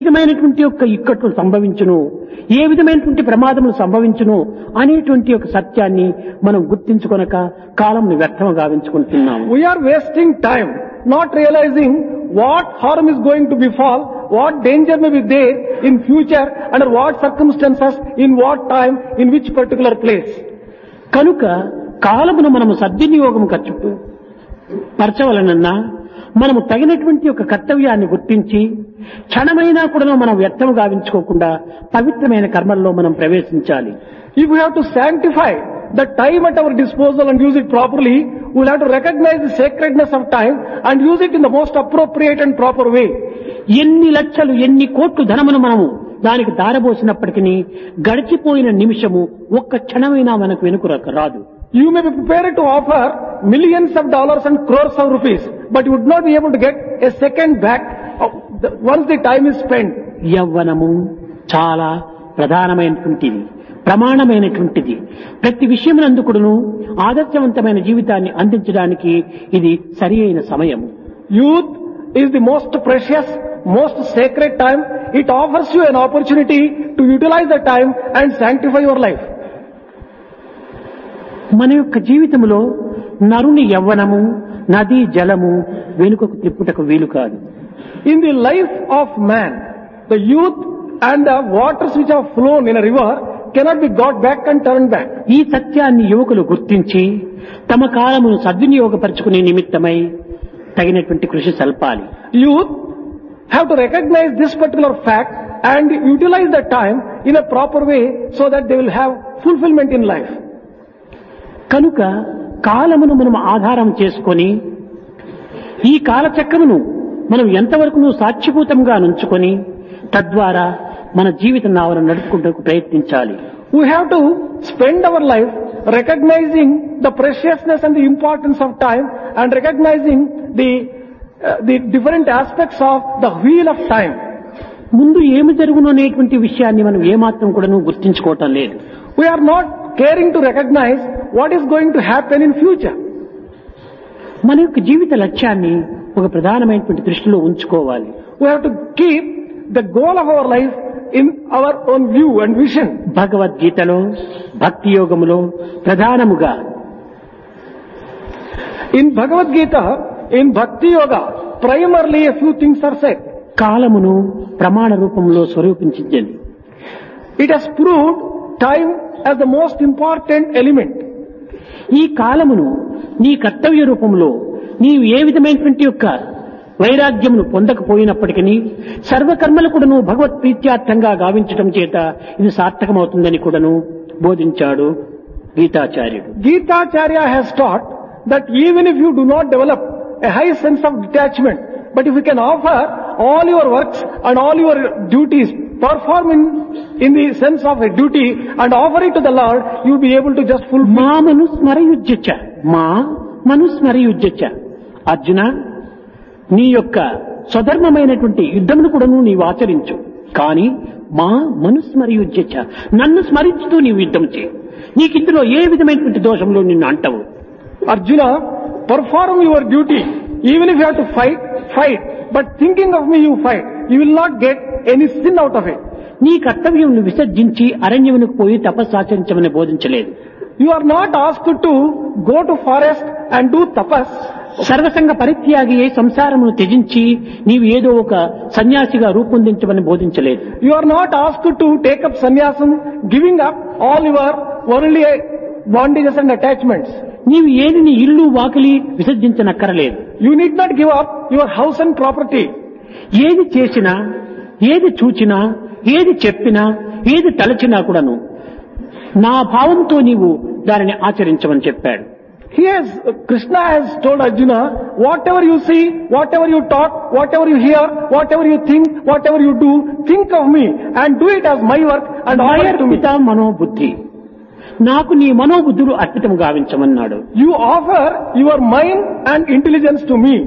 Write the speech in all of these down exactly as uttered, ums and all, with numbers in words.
విధమైనటువంటి యొక్క ఇక్కట్లు సంభవించును, ఏ విధమైనటువంటి ప్రమాదములు సంభవించును అనేటువంటి ఒక సత్యాన్ని మనం గుర్తించుకొనక కాలంను వ్యర్థంగా గావించుకుంటున్నాము. We are wasting time, not realizing what harm is going to befall, what danger may be there in future, under what circumstances, in what time, in which particular place. కనుక కాలమును మనము సద్వినియోగం ఖర్చు పరచవలనన్నా మనము తగినటువంటి ఒక కర్తవ్యాన్ని గుర్తించి క్షణమైనా కూడా మనం వ్యర్థం గావించుకోకుండా పవిత్రమైన కర్మల్లో మనం ప్రవేశించాలి. If we have to sanctify the time at our disposal and use it properly, we will have to recognize the sacredness of time and use it in the most appropriate and proper way. ఎన్ని లక్షలు ఎన్ని కోట్లు ధనమును మనము దానికి దారబోసినప్పటికీ గడిచిపోయిన నిమిషము ఒక్క క్షణమైనా మనకు వెనుక రాదు. You may be prepared to offer millions of dollars and crores of rupees, but you would not be able to get a second back once the time is spent. యవ్వనము చాలా ప్రధానమైనటువంటిది, ప్రమాణమైనటువంటిది. ప్రతి విషయమునందుకును ఆదర్శవంతమైన జీవితాన్ని అందించడానికి ఇది సరి అయిన సమయం. Youth is the most precious, most sacred time. It offers you an opportunity to utilize the time and sanctify your life. మన యొక్క జీవితంలో నరుని యవ్వనము నది జలము వెనుకకు తిప్పుటకు వీలు కాదు. In the life of man, the youth and the waters which have flown in a river cannot be got back and turned back. ఈ సత్యాన్ని యువకులు గుర్తించి తమ కాలమును సద్వినియోగపరచుకునే నిమిత్తమై తగినటువంటి కృషి సల్పాలి. Youth have to recognize this particular fact and utilize the time in a proper way so that they will have fulfillment in life. కనుక కాలమును మనం ఆధారం చేసుకొని ఈ కాలచక్రమును మనం ఎంతవరకు సాక్షిభూతంగా నుంచుకొని తద్వారా మన జీవిత నావను నడుపుకుంటూ ప్రయత్నించాలి. We have to spend our life recognizing the preciousness and the importance of time and recognizing the uh, the different aspects of the wheel of time. ముందు ఏమి జరుగును అనేటువంటి విషయాన్ని మనం ఏమాత్రం కూడా గుర్తించుకోవటం లేదు. We are not caring to recognize what is going to happen in future. మన యొక్క జీవిత లక్ష్యాన్ని ఒక ప్రధానమైనటువంటి దృష్టిలో ఉంచుకోవాలి. We have to keep the goal of our life in our own view and vision. భగవద్గీతలో భక్తి యోగములో ప్రధానముగా In Bhagavad Gita, in Bhakti Yoga, primarily a few things are said. కాలమును ప్రమాణ రూపంలో స్వరూపించింది. It has proved time as the most important element. ఈ కాలమును నీ కర్తవ్య రూపంలో నీవు ఏ విధమైనటువంటి యొక్క వైరాగ్యమును పొందకపోయినప్పటికీ సర్వకర్మలు కూడాను భగవత్ ప్రీత్యార్థంగా గావించటం చేత ఇది సార్థకమవుతుందని కూడాను బోధించాడు గీతాచార్యుడు. Gitacharya has taught that even if you do not develop a high sense of detachment, but if you can offer all your works and all your duties, perform in, in the sense of a duty and offer it to the Lord, you will be able to just fulfill. మా మనుస్మరయుజ్యచ మా మనుస్మరయుజ్యచ అర్జున, నీ యొక్క స్వధర్మమైనటువంటి యుద్ధమును కూడాను నీవు ఆచరించు, కానీ మా మనుస్మరయుజ్యచ నన్ను స్మరించుతూ నీవు యుద్ధం చేయి. నీకు ఇందులో ఏ విధమైనటువంటి దోషంలో నిన్ను అంటవు. Arjuna, perform your duty. Even if you have to fight, fight. But thinking of me you fight. You will not get any sin out of it. నీ కర్తవ్యం విసర్జించి అరణ్యమునకు పోయి తపస్సు ఆచరించమని బోధించలేదు. You are not asked to go to forest and do tapas. సర్వసంగ పరిత్యాగి అయి సంసారమును త్యజించి నీవు ఏదో ఒక సన్యాసిగా రూపొందించమని బోధించలేదు. You are not asked to take up sannyasam, giving up all your worldly bondages and attachments. నీవు ఏది నీ ఇల్లు వాకిలి విసర్జించనక్కరలేదు. You need not give up your house and property. ఏది చేసినా, ఏది చూచినా, ఏది చెప్పినా, ఏది తలచినా కూడాను నా భావంతో నీవు దానిని ఆచరించమని చెప్పాడు. He has, Krishna has told Arjuna, whatever you see, whatever you talk, whatever you hear, whatever you think, whatever you do, think of me and do it as my work and offer it to me. మనోబుద్ధి, నాకు నీ మనోబుద్ధులు అర్పితం గావించమన్నాడు. You offer your mind and intelligence to me.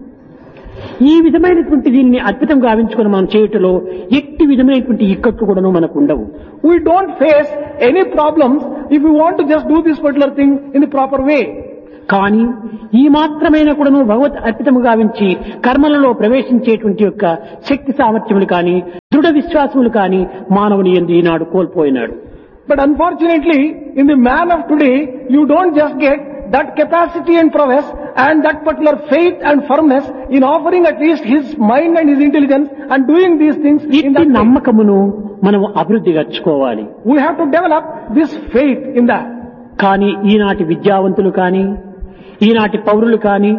ఈ విధమైనటువంటి దీన్ని అద్భుతం గావించుకుని మనం చేయటంలో ఎట్టి విధమైనటువంటి ఇక్కట్లు కూడాను మనకు ఉండవు. We don't face any problems if we want to just do this particular thing in the proper way. కానీ ఈ మాత్రమైన కూడాను భగవత్ అర్పితము గావించి కర్మలలో ప్రవేశించేటువంటి యొక్క శక్తి సామర్థ్యములు కానీ దృఢ విశ్వాసములు కాని మానవుని యందు ఈనాడు కోల్పోయినాడు. But unfortunately, in the man of today, you don't just get that capacity and prowess and that particular faith and firmness in offering at least his mind and his intelligence and doing these things in ఇట్టి that way. నమ్మకమును మనం అభివృద్ధి గచ్చుకోవాలి. We have to develop this faith in that. కానీ ఈనాటి విద్యావంతులు కానీ ఈనాటి పౌరులు కానీ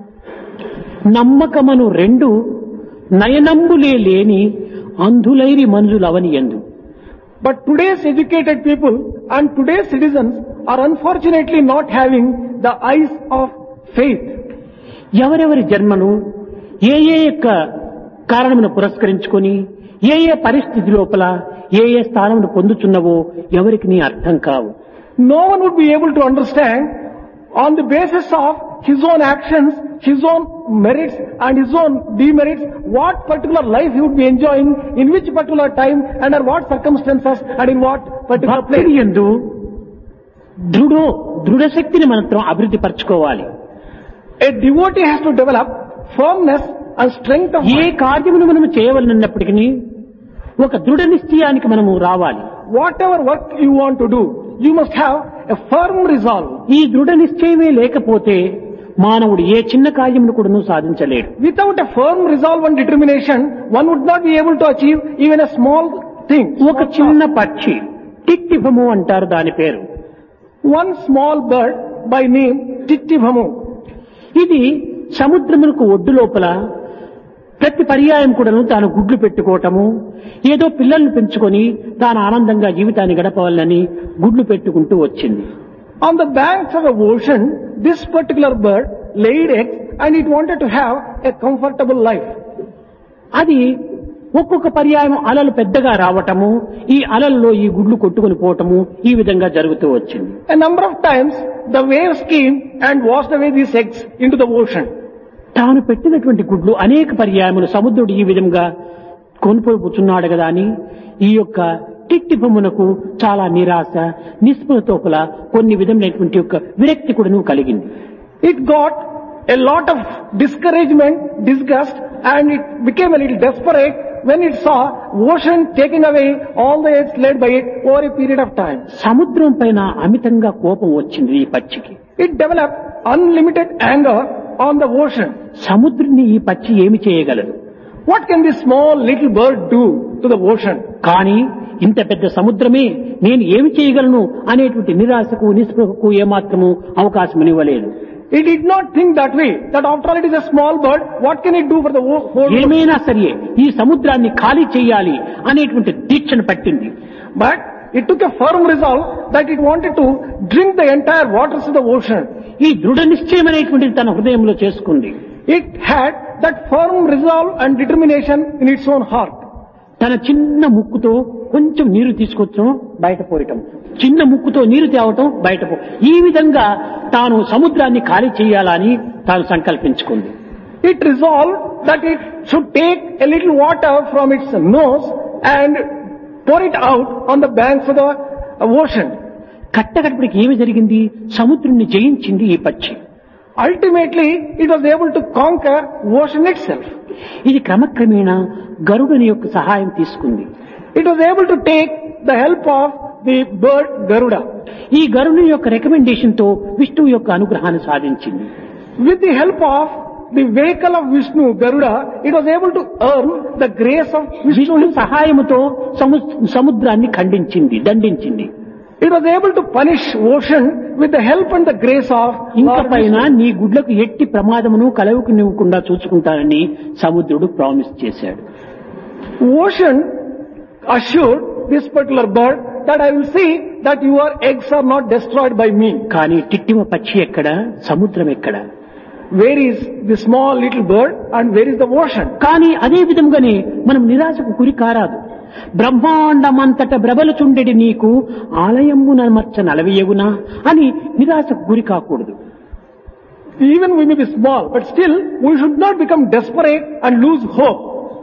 నమ్మకమును రెండు నయనంబులే లేని అంధులైరి మనుజులవని యందు. But today's educated people and today's citizens are unfortunately not having the eyes of faith. ఎవరెవరి జన్మను ఏ ఏ యొక్క కారణమును పురస్కరించుకొని ఏ ఏ పరిస్థితి లోపల ఏ ఏ స్థానమును పొందుచున్నవో ఎవరికి నీ అర్థం కావు. No one would be able to understand on the basis of his own actions, his own merits and his own demerits, what particular life he would be enjoying, in which particular time and under what circumstances and in what particular భక్తుడి place. యందు దృఢో దృఢశక్తిని మనం అభివృద్ధి పరచుకోవాలి. A devotee has to develop firmness and strength of A mind. కార్యమును మనము చేయవలనప్పటికీ ఒక దృఢ నిశ్చయానికి మనము రావాలి. Whatever work you want to do, you must have a firm resolve. ఈ దృఢ నిశ్చయమే లేకపోతే మానవుడు ఏ చిన్న కార్యమును కూడా సాధించలేడు. Without a firm resolve and determination, one would not be able to achieve even a small thing. ఒక చిన్న పక్షి టిట్టిభము అంటారు దాని పేరు. One small bird by name Tittivhamu. ఇది సముద్రమునకు ఒడ్డు లోపల ప్రతి పర్యాయం కూడాను తాను గుడ్లు పెట్టుకోవటము, ఏదో పిల్లల్ని పెంచుకొని తాను ఆనందంగా జీవితాన్ని గడపవాలని గుడ్లు పెట్టుకుంటూ వచ్చింది. On the banks of the ocean, this particular bird laid eggs and it wanted to have a comfortable life. అది ఒక్కొక్క పర్యాయం అలలు పెద్దగా రావటము, ఈ అలల్లో ఈ గుడ్లు కొట్టుకుని పోవటము ఈ విధంగా జరుగుతూ వచ్చింది. A number of times the waves came and washed away these eggs into the ocean. తాను పెట్టినటువంటి గుడ్లు అనేక పర్యాయములు సముద్రుడు ఈ విధంగా కొనుపోతున్నాడు కదా అని ఈ యొక్క టిట్టిబొమ్మనకు చాలా నిరాశ నిస్పృహతోపల కొన్ని విధమైనటువంటి యొక్క విరక్తి కూడా కలిగింది. It got a lot of discouragement, disgust, and it became a little desperate when it saw ocean taking away all the eggs laid by it over a period of time. సముద్రం పైన అమితంగా కోపం వచ్చింది ఈ పక్షికి. It developed unlimited anger on the ocean. సముద్రుని ఈ పక్షి ఏమి చేయగలదు? What can this small little bird do to the ocean? కానీ ఇంత పెద్ద సముద్రమే నేను ఏమి చేయగలను అనేటువంటి నిరాశకు నిస్పృహకు ఏమాత్రము అవకాశం ఇవ్వలేదు. It did not think that way, that after all it is a small bird, what can it do for the whole world? ఏమైనా సరే ఈ సముద్రాన్ని ఖాళీ చేయాలి అనేటువంటి దీక్షను పట్టింది. But it took a firm resolve that it wanted to drink the entire waters of the ocean. ఈ దృఢ నిశ్చయం అనేటువంటిది తన హృదయంలో చేసుకుంది. It had that firm resolve and determination in its own heart. తన చిన్న ముక్కుతో కొంచెం నీరు తీసుకొచ్చడం బయట పోయటం, చిన్న ముక్కుతో నీరు తేవటం బయట పో ఈ విధంగా తాను సముద్రాన్ని ఖాళీ చేయాలని తాను సంకల్పించుకుంది. It resolved that it should take a little water from its nose and pour it out on the banks of the ocean. కట్టకడపడికి ఏమి జరిగింది? సముద్రుణ్ణి జయించింది ఈ పక్షి. Ultimately, it was able to conquer ocean itself. ఇది క్రమక్రమేణా గరుడుని యొక్క సహాయం తీసుకుంది. It was able to take the help of the bird Garuda. ఈ గరుడుని యొక్క రికమెండేషన్ తో విష్ణువు యొక్క అనుగ్రహాన్ని సాధించింది. With the help of the vehicle of Vishnu, Garuda, it was able to earn the grace of Vishnu విష్ణువు himself. సహాయముతో సము- సముద్రాన్ని ఖండించింది, దండించింది. It was able to punish ocean with the help and the grace of ఇంక Lord పైన Vishnu. నీ గుడ్లకు ఎట్టి ప్రమాదమును కలవకునివ్వకుండా చూసుకుంటానని సముద్రుడు promise చేశాడు. Ocean assured this particular bird that I will see that your eggs are not destroyed by me. కానీ టిట్టిమ పక్షి ఎక్కడ, సముద్రం ఎక్కడ? Where is the small little bird and where is the ocean? కానీ అదే విధంగానే మనం నిరాశకు గురి కారాదు. బ్రహ్మాండమంతట బ్రబలుచుండెడి నీకు ఆలయమున మచ్చ నలవియగునా అని నిరాశకు గురి కాకూడదు. Even we may be small, but still we should not become desperate and lose hope.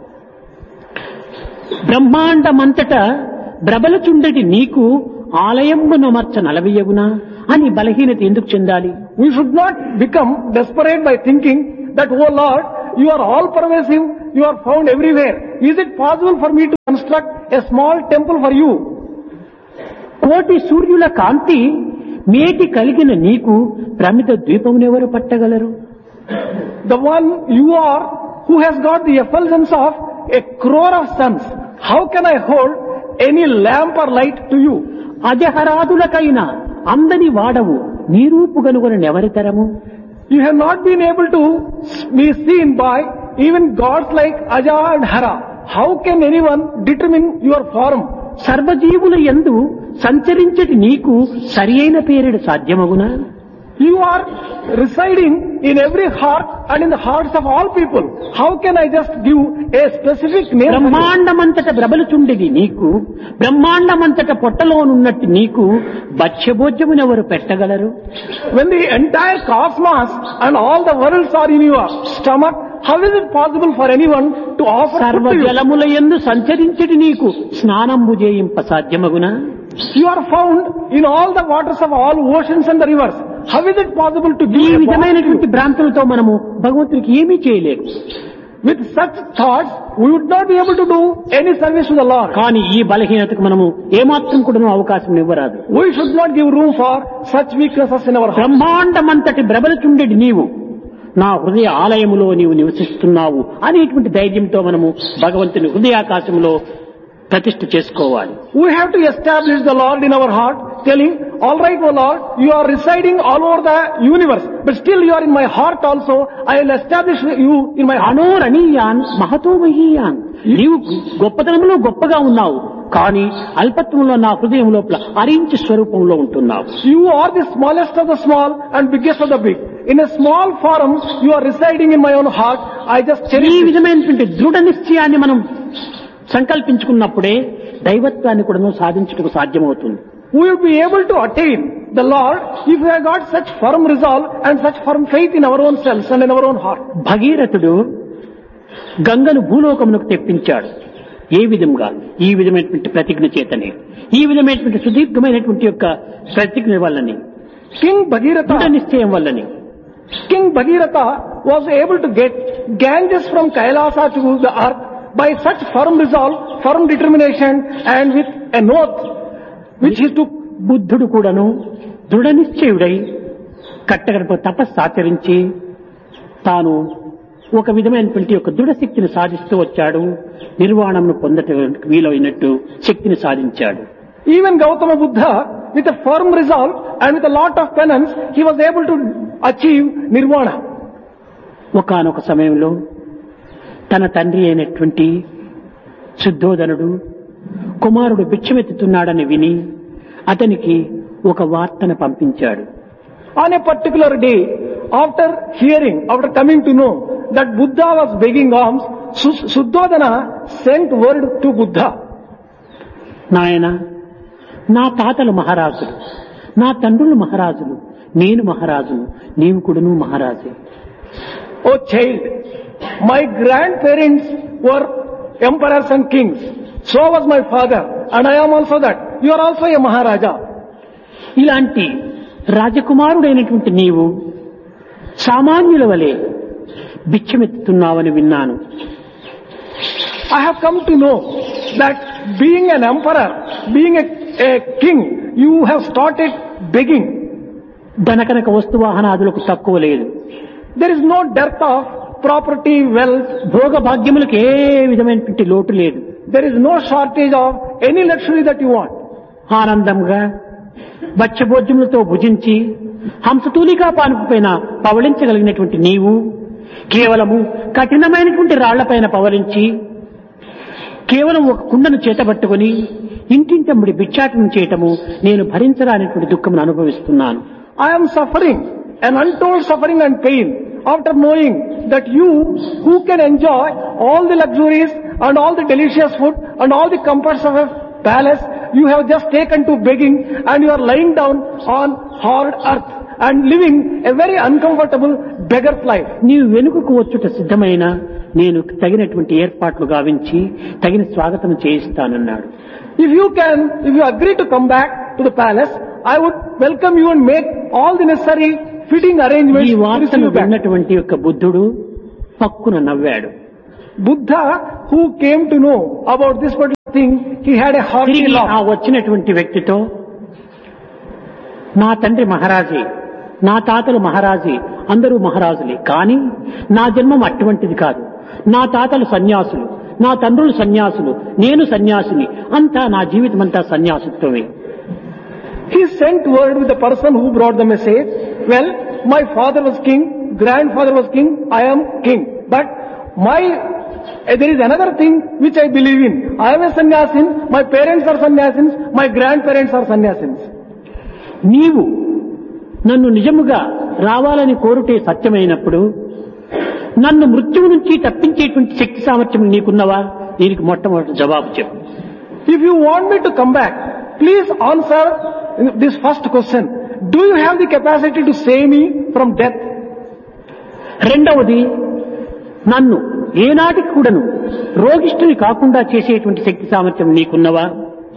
బ్రహ్మాండమంతట బ్రబలుచుండెడి నీకు ఆలయమున మచ్చ నలవియగునా అని బలహీనత ఎందుకు చెందాలి? We should not become desperate by thinking that, oh Lord, you are all pervasive, you are found everywhere. Is it possible for me to construct a small temple for you? కోటి సూర్యుల కాంతి మేటి కలిగిన నీకు ప్రమిద ద్వీపమునెవరు పట్టగలరు? The one you are who has got the effulgence of a crore of suns. How can I hold any lamp or light to you? అజహరాదులకైనా అందని వాడవు నీ రూపు గనుగొనని ఎవరి తరము? You have not been able to be seen by even gods like Aja and Hara. How can anyone determine your form? సర్వజీవుల యందు సంచరించటి నీకు సరి అయిన పేరుడు సాధ్యమగునా? You are residing in every heart and in the hearts of all people. How can I just give a specific name? బ్రహ్మాండమంతట బ్రబలుచుండేది నీకు, బ్రహ్మాండమంతట పొట్టలోనున్నట్టు నీకు భక్ష్యభోజ్యమునెవరు పెట్టగలరు? When the entire cosmos and all the worlds are in your stomach, how is it possible for anyone to offer సర్వ food to you? జలముల యందు సంచరించటి నీకు స్నానంబు చేయింప సాధ్యమగునా? You are found in all the waters of all oceans and the rivers. How is it possible to ఈ give a bath to విధమైనటువంటి you? భ్రాంతులతో మనము భగవంతునికి ఏమీ చేయలేము. With such thoughts, we would not be able to do any service to the Lord. కానీ ఈ బలహీనతకు మనము ఏమాత్రం కూడా అవకాశం ఇవ్వరాదు. We should not give room for such weaknesses in our heart. బ్రహ్మాండమంతటి బ్రబలుచుండెడి నీవు నా హృదయ ఆలయములో నీవు నివసిస్తున్నావు అనేటువంటి ధైర్యంతో మనము భగవంతుని హృదయాకాశంలో ప్రతిష్ఠ చేసుకోవాలి. We have to establish the Lord in our heart, telling, all right, O Lord, you are residing all over the universe, but still you are in my heart also. I will establish you in my heart. అనోరణీయాన్ Mahato మహీయాన్, నీవు గొప్పతనంలో గొప్పగా ఉన్నావు, కానీ అల్పత్వంలో నా హృదయం లోపల అరించి స్వరూపంలో ఉంటున్నావు. You are the smallest of the small and biggest of the big. In a small form, you are residing in my own heart. I just ఈ cherish it. విధమైనటువంటి దృఢ నిశ్చయాన్ని మనం సంకల్పించుకున్నప్పుడే దైవత్వాన్ని కూడా సాధించుటకు సాధ్యమవుతుంది. We will be able to attain the Lord if we have got such firm resolve and such firm faith in our own selves and in our own heart. భగీరథుడు గంగను భూలోకమునకు తెప్పించాడు. ఏ విధంగా? ఈ విధమైనటువంటి ప్రతిజ్ఞ చేతనే, ఈ విధమైనటువంటి సుదీర్ఘమైనటువంటి యొక్క ప్రతిజ్ఞ వల్లని, King Bhagirath, దృఢ నిశ్చయం వల్లని. King Bhagirath was able to get Ganges from Kailasa to the earth by such firm resolve, firm determination, and with an oath which he took. బుద్ధుడు కూడాను దృఢ నిశ్చయుడై కట్టగడప తపస్సు ఆచరించి తాను ఒక విధమైనటువంటి యొక్క దృఢ శక్తిని సాధిస్తూ వచ్చాడు. నిర్వాణమును పొందటానికి వీలైనట్టు శక్తిని సాధించాడు. Even Gautama Buddha, with a firm resolve and with a lot of penance, he was able to achieve nirvana. ఒకానొక సమయంలో తన తండ్రి అయినటువంటి శుద్ధోదనుడు కుమారుడు భిక్షమెత్తుతున్నాడని విని అతనికి ఒక వార్తను పంపించాడు. On a particular day, after hearing, after coming to know that Buddha was begging alms, Su- Suddhodana sent word to Buddha. నాయన, నా తాతలు మహారాజులు, నా తండ్రులు మహారాజులు, నేను మహారాజును, నీవు కూడాను మహారాజే. Oh child, my grandparents were emperors and kings. So was my father, and I am also that. You are also a Maharaja. ఇలాంటి రాజకుమారుడైనటువంటి నీవు సామాన్యుల వలె భిక్షమెత్తుతున్నావని విన్నాను. I have come to know that being an emperor, being a, a king, you have started begging. ధనకనక వస్తువాహనాదులకు తక్కువ లేదు. There is no dearth of property, wealth. భోగ భాగ్యములకు ఏ విధమైనటువంటి లోటు లేదు. There is no shortage of any luxury that you want. ఆనందంగా భక్ష్యభోజ్యములతో భుజించి హంసతూలికా పానుపైన పవళించగలిగినటువంటి నీవు కేవలము కఠినమైనటువంటి రాళ్లపైన పవలించి కేవలం ఒక కుండను చేతబట్టుకుని ఇంటింటమ్ముడి భిక్షాటనం చేయటము నేను భరించరానటువంటి దుఃఖమును అనుభవిస్తున్నాను. I am suffering an untold suffering and pain after knowing that you who can enjoy all the luxuries and all the delicious food and all the comforts of a palace, you have just taken to begging and you are lying down on hard earth and living a very uncomfortable beggar's life. నీవు వెనుకకు వచ్చుట సిద్ధమైన నేను తగినటువంటి ఏర్పాట్లు గావించి తగిన స్వాగతం చేయిస్తానన్నాడు. If you can, if you agree to come back to the palace, I would welcome you and make all the necessary fitting arrangements ఈ to receive వార్తను you back. విన్నటువంటి యొక్క బుద్ధుడు పక్కున నవ్వాడు. Buddha, who came to know about this particular thing, he had a hearty తిరిగి ఆ laugh. వచ్చినటువంటి వ్యక్తితో నా తండ్రి మహారాజే, నా తాతలు మహారాజే, అందరూ మహారాజులే, కానీ నా జన్మం అటువంటిది కాదు. నా తాతలు సన్యాసులు, నా తండ్రులు సన్యాసులు, నేను సన్యాసిని, అంతా నా జీవితం అంతా సన్యాసిత్వమే. He sent word with the person who brought the message. Well, my father was king, grandfather was king, I am king. But my, eh, there is another thing which I believe in. I am a sannyasin, my parents are sannyasins, my grandparents are sannyasins. నీవు నన్ను నిజముగా రావాలని కోరుటే సత్యమైనప్పుడు నన్ను మృత్యువు నుంచి తప్పించేటువంటి శక్తి సామర్థ్యం నీకున్నవా? దీనికి మొట్టమొదటి జవాబు చెప్పు. If you want me to come back, please answer this first question. Do you have the capacity to save me from death? రెండవది, నన్ను ఏనాటికి కూడాను రోగిష్ఠుని కాకుండా చేసేటువంటి శక్తి సామర్థ్యం నీకున్నవా?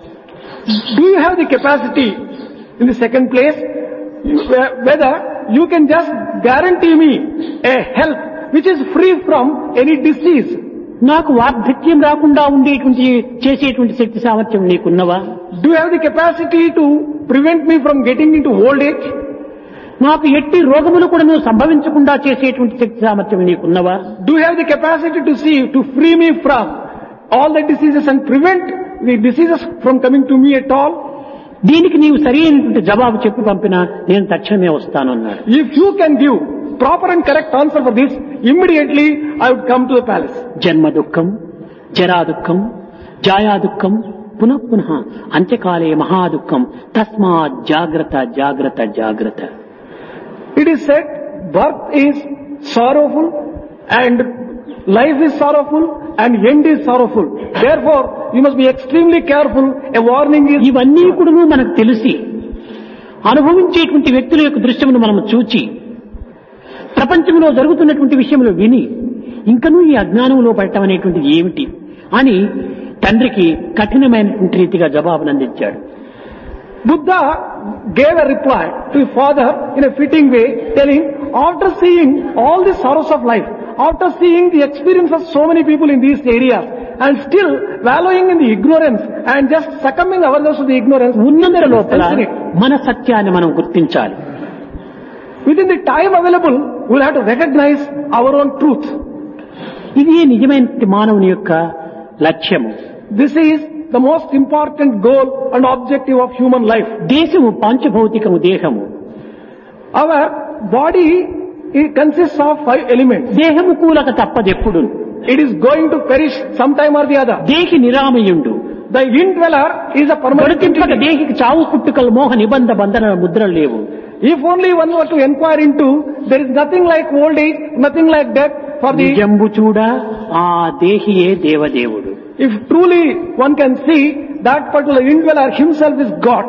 Do you have the capacity, in the second place, whether you can just guarantee me a health which is free from any disease? నాకు వార్ధక్యం రాకుండా ఉండేటువంటి చేసేటువంటి శక్తి సామర్థ్యం నీకున్నవా? Do you have the capacity to prevent me from getting into old age? నాకు ఎట్టి రోగములు కూడా సంభవించకుండా చేసేటువంటి శక్తి సామర్థ్యం నీకున్నవా? Do you have the capacity to see, to free me from all the diseases and prevent the diseases from coming to me at all? దీనికి నీవు సరి అయినటువంటి జవాబు చెప్పి పంపినా నేను తక్షణమే వస్తాను అన్నాడు. If you can give proper and correct answer for this, immediately I would come to the palace. జన్మ దుఃఖం, జరా దుఃఖం, జాయా దుఃఖం, పునః పునః అంత్యకాలే మహాదుఃఖం, తస్మాత్ జాగ్రత్త జాగ్రత్త జాగ్రత్త. It is said, birth is sorrowful and life is sorrowful and end is sorrowful. Therefore, you must be extremely careful. A warning is... ఇవన్నీ కూడా మనకు తెలిసి అనుభవించేటువంటి వ్యక్తుల యొక్క దృశ్యమును మనం చూచి ప్రపంచంలో జరుగుతున్నటువంటి విషయంలో విని ఇంకనూ ఈ అజ్ఞానంలో పడటం అనేటువంటిది ఏమిటి అని తండ్రికి కఠినమైనటువంటి రీతిగా జవాబును అందించాడు. Buddha gave a reply to his father in a fitting way, telling, after seeing all the sorrows of life, after seeing the experience of so many people in these areas, and still wallowing in the ignorance and just succumbing ourselves to the ignorance, ఉన్నంత లోపల మన సత్యాన్ని మనం గుర్తించాలి. Within the time available, we'll have to recognize our own truth. ఇది నిజమైన మానవుని యొక్క లక్ష్యము. This is the most important goal and objective of human life. దేశము పంచభౌతికము దేహము. Our body, it consists of five elements. దేహము కూలక తప్పదెప్పుడు. It is going to perish sometime or the other. దేహి నిరామయుండు. The indweller is a permanent entity. దేహికి చావు పుట్టుకలు మోహ నిబంధ బంధన ముద్రలు లేవు. If only one were to inquire into, there is nothing like old age, nothing like death for the... నిజంబు చూడ ఆ దేహియే దేవదేవుడు. If truly one can see, that particular indweller himself is God.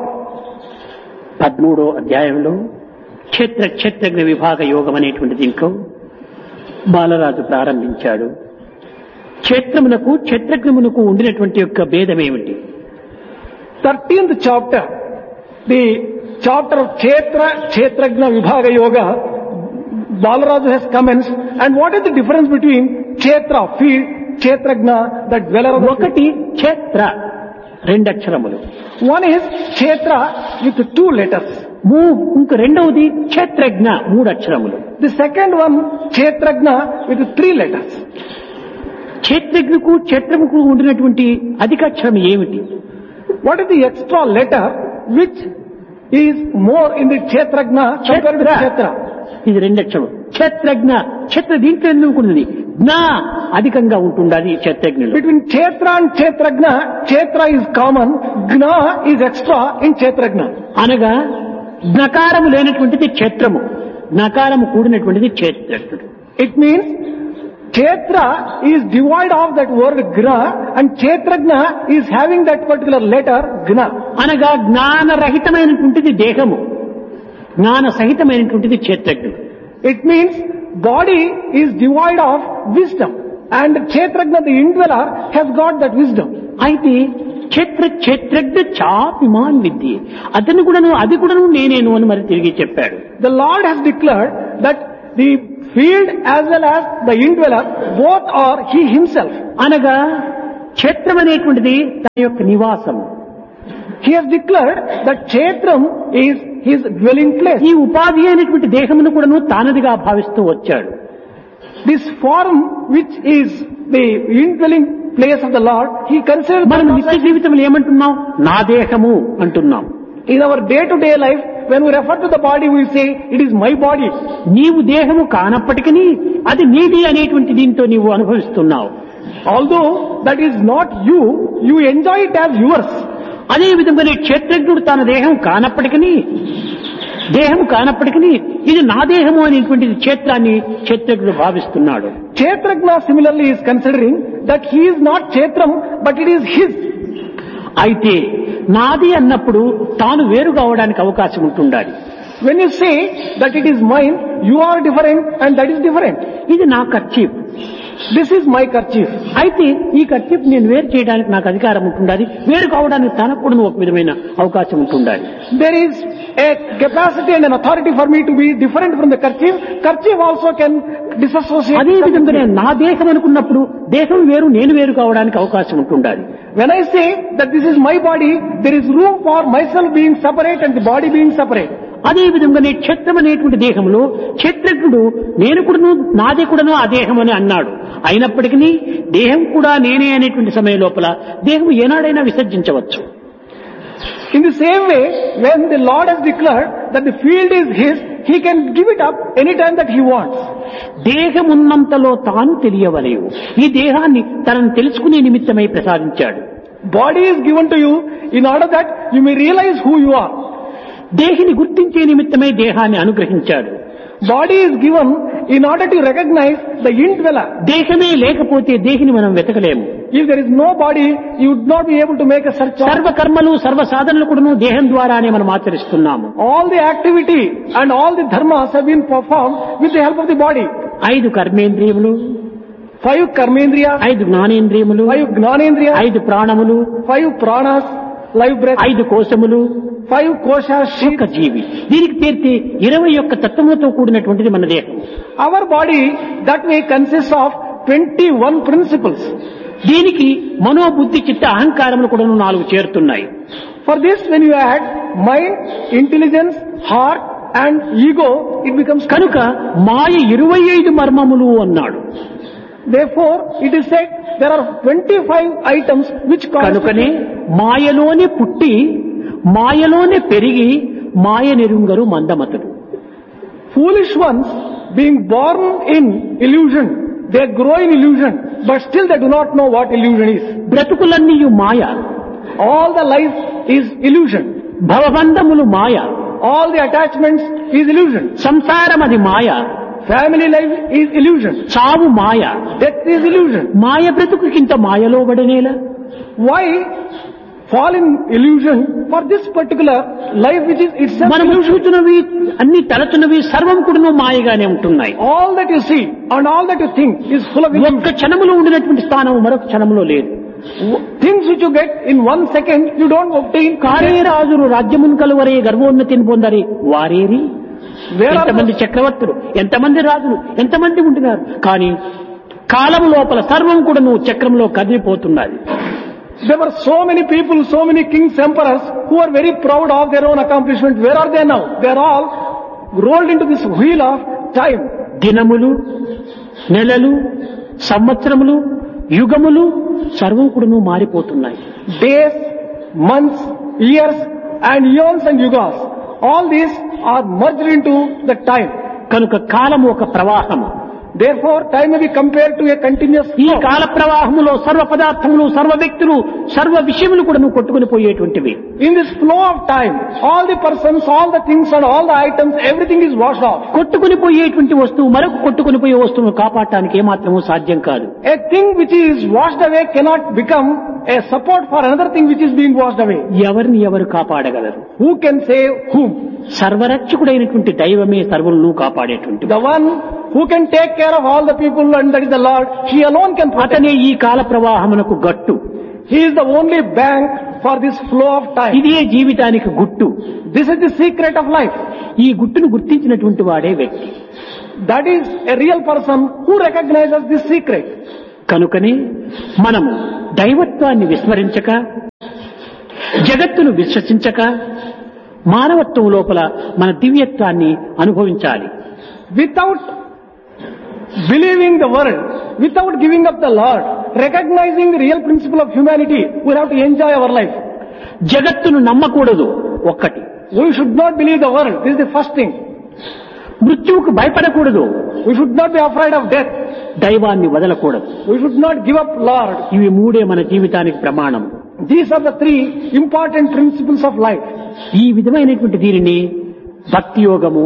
పదమూడో అధ్యాయంలో క్షేత్ర క్షేత్రజ్ఞ విభాగ యోగం అనేటువంటి దీంట్లో బాలరాజు ప్రారంభించాడు. క్షేత్రమునకు క్షేత్రజ్ఞమునకు ఉండినటువంటి యొక్క భేదమేమిటి? thirteenth chapter, the chapter of Kshetra, Kshetrajna Vibhaga Yoga, Balaraju has commenced. And what is the difference between Kshetra, field, Kshetrajna, the dweller of the field? ఒకటి క్షేత్ర రెండు అక్షరములు. One is Kshetra with two letters. మూ ఇంక రెండవది క్షేత్రజ్ఞ మూడు అక్షరములు. The second one, Kshetrajna with three letters. క్షేత్రజ్ఞకు క్షేత్రముకు ఉండినటువంటి అధికాక్షరం ఏమిటి? What is the extra letter which is more in the Kshetrajna compared to Kshetra? ఇది రెండు అక్షరం. క్షేత్రజ్ఞ క్షేత్ర దీంట్లో ఎందుకు ఉంటుంది? జ్ఞ అధికంగా ఉంటుండాలి క్షేత్రజ్ఞులు. Between Kshetra and Kshetrajna, Kshetra is common, Gna is extra in Kshetrajna. అనగా జ్ఞకారము లేనటువంటిది క్షేత్రము, జ్ఞకారము కూడినటువంటిది క్షేత్రజ్ఞుడు. It means Kshetra is devoid of that word Gna and Kshetrajna is having that particular letter Gna. అనగా జ్ఞానరహితమైనటువంటిది దేహము, జ్ఞాన సహితమైనటువంటిది క్షేత్రజ్ఞుడు. It means body is devoid of wisdom and Kshetrajna, the indweller, has got that wisdom. అయితే క్షేత్ర క్షేత్రజ్ఞ చాపిమాన్ విద్య, అతను కూడాను అది కూడాను నేనేను అని మరి తిరిగి చెప్పాడు. The Lord has declared that the field as well as the indweller, both are he himself. అనగా క్షేత్రం అనేటువంటిది తన యొక్క నివాసం. He has declared that Kshetram is his dwelling place. ఈ ఉపాధి అయినటువంటి దేహమును కూడాను తానదిగా భావిస్తూ వచ్చాడు. This form which is the indwelling place of the Lord, he considers మనం నిత్య జీవితంలో ఏమంటున్నాం? నా దేహము అంటున్నాం. in our day-to-day life, when we refer to the body, we say, it is my body. నీవు దేహము కానప్పటికీ అది నీది అనేటువంటి దీంతో నీవు అనుభవిస్తున్నావు. Although that is not you, you enjoy it as yours. అదే విధంగానే క్షేత్రజ్ఞుడు తన దేహం కానప్పటికీ దేహం కానప్పటికీ ఇది నా దేహము అనేటువంటిది క్షేత్రాన్ని క్షేత్రజ్ఞుడు భావిస్తున్నాడు. Kshetrajna similarly is considering that he is not Kshetram, but it is his. అయితే నాది అన్నప్పుడు తాను వేరు కావడానికి అవకాశం ఉంటుండాలి. When you say that it is mine, you are different and that is different. ఇది నా kerchief. This is my kerchief. అయితే ఈ కర్చీఫ్ నేను వేరు చేయడానికి నాకు అధికారం ఉంటుండాలి. వేరు కావడానికి తనకు కూడా ఒక విధమైన అవకాశం ఉంటుండాలి. There is a capacity and an authority for me to be different from the kerchief. Kerchief also can disassociate. అదే విధంగానే నా దేహం అనుకున్నప్పుడు దేహం వేరు నేను వేరు కావడానికి అవకాశం ఉంటుండాలి. When I say that this is my body, there is room for myself being separate and the body being separate. అదే విధంగానే క్షేత్రం అనేటువంటి దేహంలో క్షేత్రజ్ఞుడు నేను కూడాను నాదే కూడాను ఆ దేహం అని అన్నాడు. అయినప్పటికీ దేహం కూడా నేనే అనేటువంటి సమయం లోపల దేహం ఏనాడైనా విసర్జించవచ్చు. In the same way, when the Lord has declared that the field is his, he can give it up anytime that he wants. దేహమున్నంతలో తాను తెలియవలేవు. ఈ దేహాన్ని తనను తెలుసుకునే నిమిత్తమై ప్రసాదించాడు. Body is given to you in order that you may realize who you are. దేహిని గుర్తించే నిమిత్తమై దేహాన్ని అనుగ్రహించాడు. Body is given in order to recognize the indweller. దేహమే లేకపోతే దేహిని మనం వెతకలేము. If there is no body, you would not be able to make a search. సర్వ కర్మలు సర్వ సాధనలు కూడా దేహం ద్వారానే మనం ఆచరిస్తున్నాము. All the activity and all the dharmas have been performed with the help of the body. ఐదు కర్మేంద్రియములు, Five karmendriyas, ఐదు జ్ఞానేంద్రియములు, five gnanendriyas, ఐదు ప్రాణములు, five pranas, life breath, ఐదు కోశములు, five koshas, ఒక జీవి. దీనికి తీర్చి ఇరవై ఒక్క తత్వములతో కూడినటువంటిది మన దేహం. Our body that way consists of twenty-one principles. దీనికి మనోబుద్ధి చిత్త అహంకారములు కూడా నాలుగు చేరుతున్నాయి. For this, when you add mind, intelligence, heart and ego, it becomes కనుక మాయ ఇరవై ఐదు మర్మములు అన్నాడు. Therefore, it is said there are twenty-five items which కనుకనే constitute. మాయలోనే పుట్టి మాయలోనే పెరిగి మాయ నిరుంగరు మందమతుడు. Foolish ones being born in illusion, they grow in illusion, but still they do not know what illusion is. బ్రతుకులన్నీయు Maya, All the life is illusion. భవబంధములు Maya, All the attachments is illusion. సంసారం అది మాయ, Family life is illusion. చావు మాయ. Death is illusion. మాయ బ్రతుకుకింత మాయలో పడనేలా? Why fall in illusion for this particular life which is itself మనము illusion? చూచున్నవి అన్ని తలచున్నవి సర్వం కూడా మాయగానే ఉంటున్నాయి. All that you see and all that you think is full of illusion. ఒక్క క్షణములో ఉండినటువంటి స్థానం మరొక క్షణంలో లేదు. Things which you get in one second, you don't obtain. కారే రాజులు రాజ్యమున్ కలువరే గర్వోన్నతిని పొందరి వారేరి. Where are ఎంతమంది those? చక్రవర్తులు, ఎంతమంది రాజులు, ఎంతమంది ఉంటున్నారు. కానీ కాలం లోపల సర్వం కూడా నువ్వు చక్రంలో కదిలిపోతున్నది. There were so many people, so many kings, emperors who are very proud of their own accomplishment. Where are they now? They are all rolled into this wheel of time. దినములు, నెలలు, సంవత్సరములు, యుగములు సర్వం కూడా నువ్వు మారిపోతున్నాయి. Days, months, years and eons and yugas. All these are merged into the time. కనుక కాలము ఒక ప్రవాహము. Therefore, time may be compared to a continuous ఈ flow. కాల ప్రవాహములో సర్వ పదార్థములు, సర్వ వ్యక్తులు, సర్వ విషయములు కూడా నువ్వు కొట్టుకుని పోయేటువంటివి. In this flow of time, all the persons, all the things and all the items, everything is washed off. కొట్టుకుని పోయేటువంటి వస్తువు మరొక కొట్టుకుని పోయే వస్తువును కాపాడటానికి ఏమాత్రము సాధ్యం కాదు. A thing which is washed away cannot become a support for another thing which is being washed away. ఎవరిని ఎవరు కాపాడగలరు? Who can save whom? సర్వరక్షకుడైనటువంటి దైవమే సర్వులను కాపాడేటువంటి. The one who can take care of all the people, and that is the Lord. He alone can protect. అతనే ఈ కాల ప్రవాహమునకు గట్టు. He is the only bank for this flow of time. ఇదే జీవితానికి గుట్టు. This is the secret of life. ఈ గుట్టును గుర్తించినటువంటి వాడే వ్యక్తి. That is a real person who recognizes this secret. కనుకనే మనము దైవత్వాన్ని విస్మరించక, జగత్తును విశ్వసించక, మానవత్వం లోపల మన దివ్యత్వాన్ని అనుభవించాలి. Without believing the world, without giving up the Lord, recognizing the real principle of humanity, we have to enjoy our life. జగత్తును నమ్మకూడదు ఒక్కటి. We should not believe the world. This is the first thing. మృత్యువుకు భయపడకూడదు. We should not be afraid of death. దైవాన్ని వదలకూడదు. We should not give up Lord. ఇవి మూడే మన జీవితానికి ప్రమాణం. These are the three important principles of life. ఈ విధమైనటువంటి దీనిని భక్తి యోగము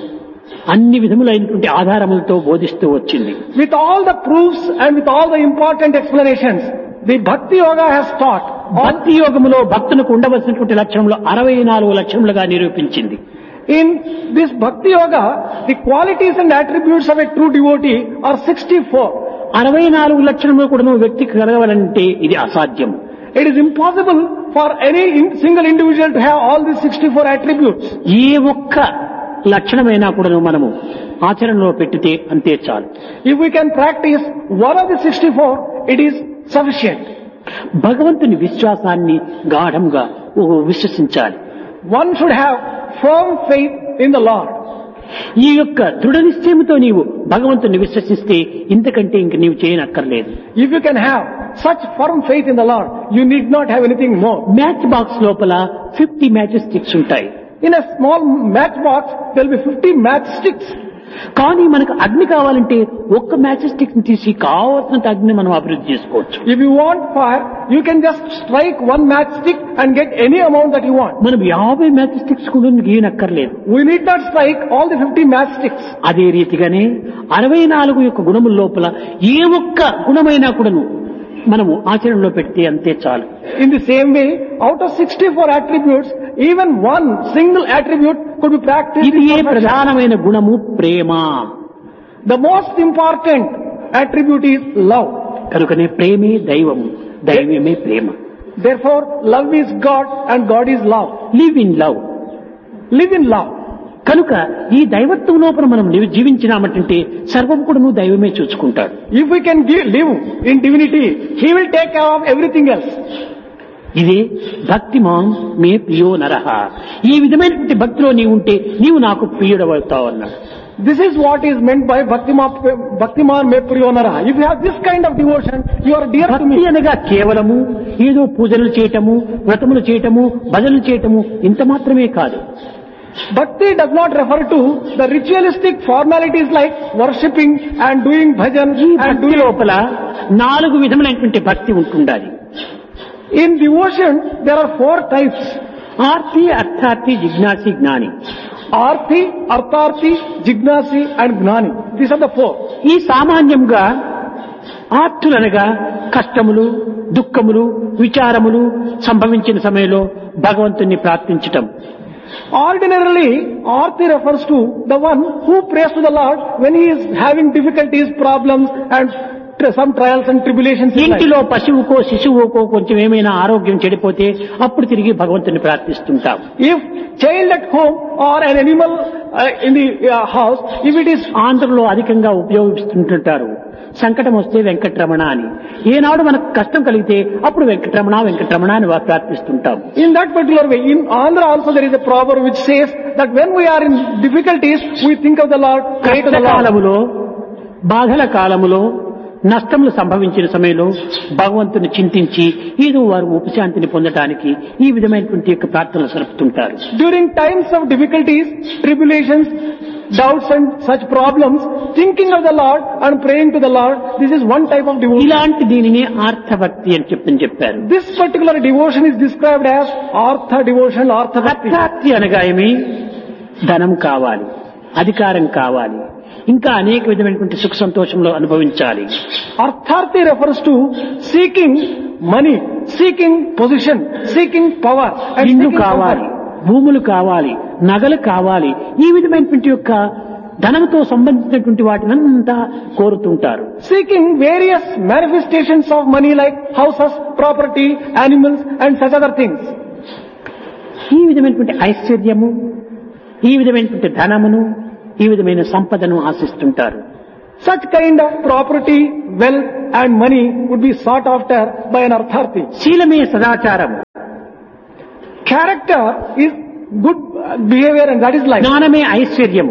అన్ని విధములైనటువంటి ఆధారములతో బోధిస్తూ వచ్చింది. With all the proofs and with all the important explanations, the Bhakti Yoga has taught. భక్తి యోగములో భక్తులకు ఉండవలసినటువంటి లక్షణములు అరవై నాలుగు లక్షణములుగా నిరూపించింది. In this Bhakti Yoga, the qualities and attributes of a true devotee are sixty-four. అరవై నాలుగు లక్షణములు కూడా వ్యక్తికి కలగాలంటే ఇది అసాధ్యం. It is impossible for any in, single individual to have all these sixty-four attributes. ఏ ఒక్క లక్షణమైనా కూడా మనము ఆచరణలో పెట్టితే అంతే చాలు. If we can practice one of the sixty-four, it is sufficient. భగవంతుని విశ్వాసాన్ని గాఢంగా విశ్వసించాలి. One should have firm faith in the Lord. ఈ యొక్క దృఢ నిశ్చయముతో నీవు భగవంతుని విశ్వసిస్తే ఇంతకంటే ఇంక నీవు చేయనక్కర్లేదు. If you can have such firm faith in the Lord, you need not have anything more. Match box లోపల ఫిఫ్టీ మ్యాచ్ స్టిక్స్ ఉంటాయి. In a small matchbox, there will be fifty matchsticks. కానీ మనకు అగ్ని కావాలంటే ఒక్క మ్యాచ్ స్టిక్ తీసి కావాల్సినంత అగ్ని మనం అభివృద్ధి చేసుకోవచ్చు. If you want fire, you can just strike one matchstick and get any amount that you want. మనం యాభై మ్యాచ్ స్టిక్స్ కూడా గీయనక్కర్లేదు. We need not strike all the fifty matchsticks. అదే రీతిగానే అరవై నాలుగు యొక్క గుణముల లోపల ఏ ఒక్క గుణమైనా కూడాను మనము ఆచరణలో పెడితే అంతే చాలు. In the same way, out of sixty-four attributes, even one single attribute could be practiced. ఇది ఏ ప్రధానమైన గుణము ప్రేమ. The most important attribute is love. కనుకనే ప్రేమే దైవము, దైవమే ప్రేమ. Therefore, love is God and God is love. Live in love. Live in love. కనుక ఈ దైవత్వం లోపల మనం జీవించినామంటే సర్వం కూడా నువ్వు దైవమే చూసుకుంటాడు. If we can give, live in divinity, He will take care of everything else. ఇదే భక్తిమాన్ మే ప్రియో నరహ. ఈ విధమైనటువంటి భక్తిలో నీవు ఉంటే నీవు నాకు ప్రియుడవుతావు అన్నాడు. This is what is meant by Bhaktiman me priyo naraha. If you have this kind of devotion, you are dear to me. భక్తి అనగా కేవలము ఏదో పూజలు చేయటము, వ్రతములు చేయటము, భజనలు చేయటము ఇంత మాత్రమే కాదు. Bhakti does not refer to the ritualistic formalities like worshipping and doing bhajan ఈ and భక్తి doing. లోపల నాలుగు విధములైనటువంటి భక్తి ఉంటుండాలి. In devotion, there are four types. Aarti, అర్థార్థి, జిజ్ఞాసి, జ్ఞాని. Arthi, Artharthi, Jignasi and Gnani. These are the four. ఈ సామాన్యంగా ఆర్తులనగా కష్టములు, దుఃఖములు, విచారములు సంభవించిన సమయంలో భగవంతుని ప్రార్థించటం. Ordinarily, Arthi refers to the one who prays to the Lord when he is having difficulties, problems and some trials and tribulations in life. ఇంటిలో పశువుకో శిశువుకో కొంచెం ఏమైనా ఆరోగ్యం చెడిపోతే అప్పుడు తిరిగి భగవంతుని ప్రార్థిస్తుంటాం. If child at home or an animal uh, in the uh, house, if it is ఆంధ్రలో అధికంగా ఉపయోగిస్తుంటారు సంకటం వస్తే వెంకటరమణ అని. ఏనాడు మనకు కష్టం కలిగితే అప్పుడు వెంకటరమణ వెంకటరమణ అని ప్రార్థిస్తుంటాం. in that particular way, in Andhra also there is a proverb which says that when we are in difficulties, we think of the Lord, pray to the Lord. కాలములో బాధల కాలములో నష్టములు సంభవించిన సమయంలో భగవంతుని చింతించి ఏదో వారు ఉపశాంతిని పొందడానికి ఈ విధమైనటువంటి యొక్క ప్రార్థనలు సరుపుతుంటారు. During times of difficulties, tribulations, doubts and such problems, thinking of the Lord and praying to the Lord, this is one type of devotion. ఇలాంటి దీనిని ఆర్తభక్తి అని చెప్పని చెప్పారు. This particular devotion is described as Artha devotion, Artha Bhakti. అర్థార్థి అనగా ఏమి? ధనం కావాలి, అధికారం కావాలి, ఇంకా అనేక విధమైనటువంటి సుఖ సంతోషంలో అనుభవించాలి. Artharthi refers to seeking money, seeking position, seeking power and ఇల్లు seeking కావాలి, comfort. భూములు కావాలి, నగలు కావాలి, ఈ విధమైనటువంటి యొక్క ధనంతో సంబంధించినటువంటి వాటినంతా కోరుతుంటారు. Seeking various manifestations of money like houses, property, animals and such other things. ఈ విధమైనటువంటి ఐశ్వర్యము, ఈ విధమైనటువంటి ధనమును ఈ విధమైన సంపదను ఆశిస్తుంటారు. Such kind of property, wealth and money would be sought after by an artharthi. శీలమే సదాచారం, Character is good behavior and that is life. జ్ఞానమే ఐశ్వర్యము,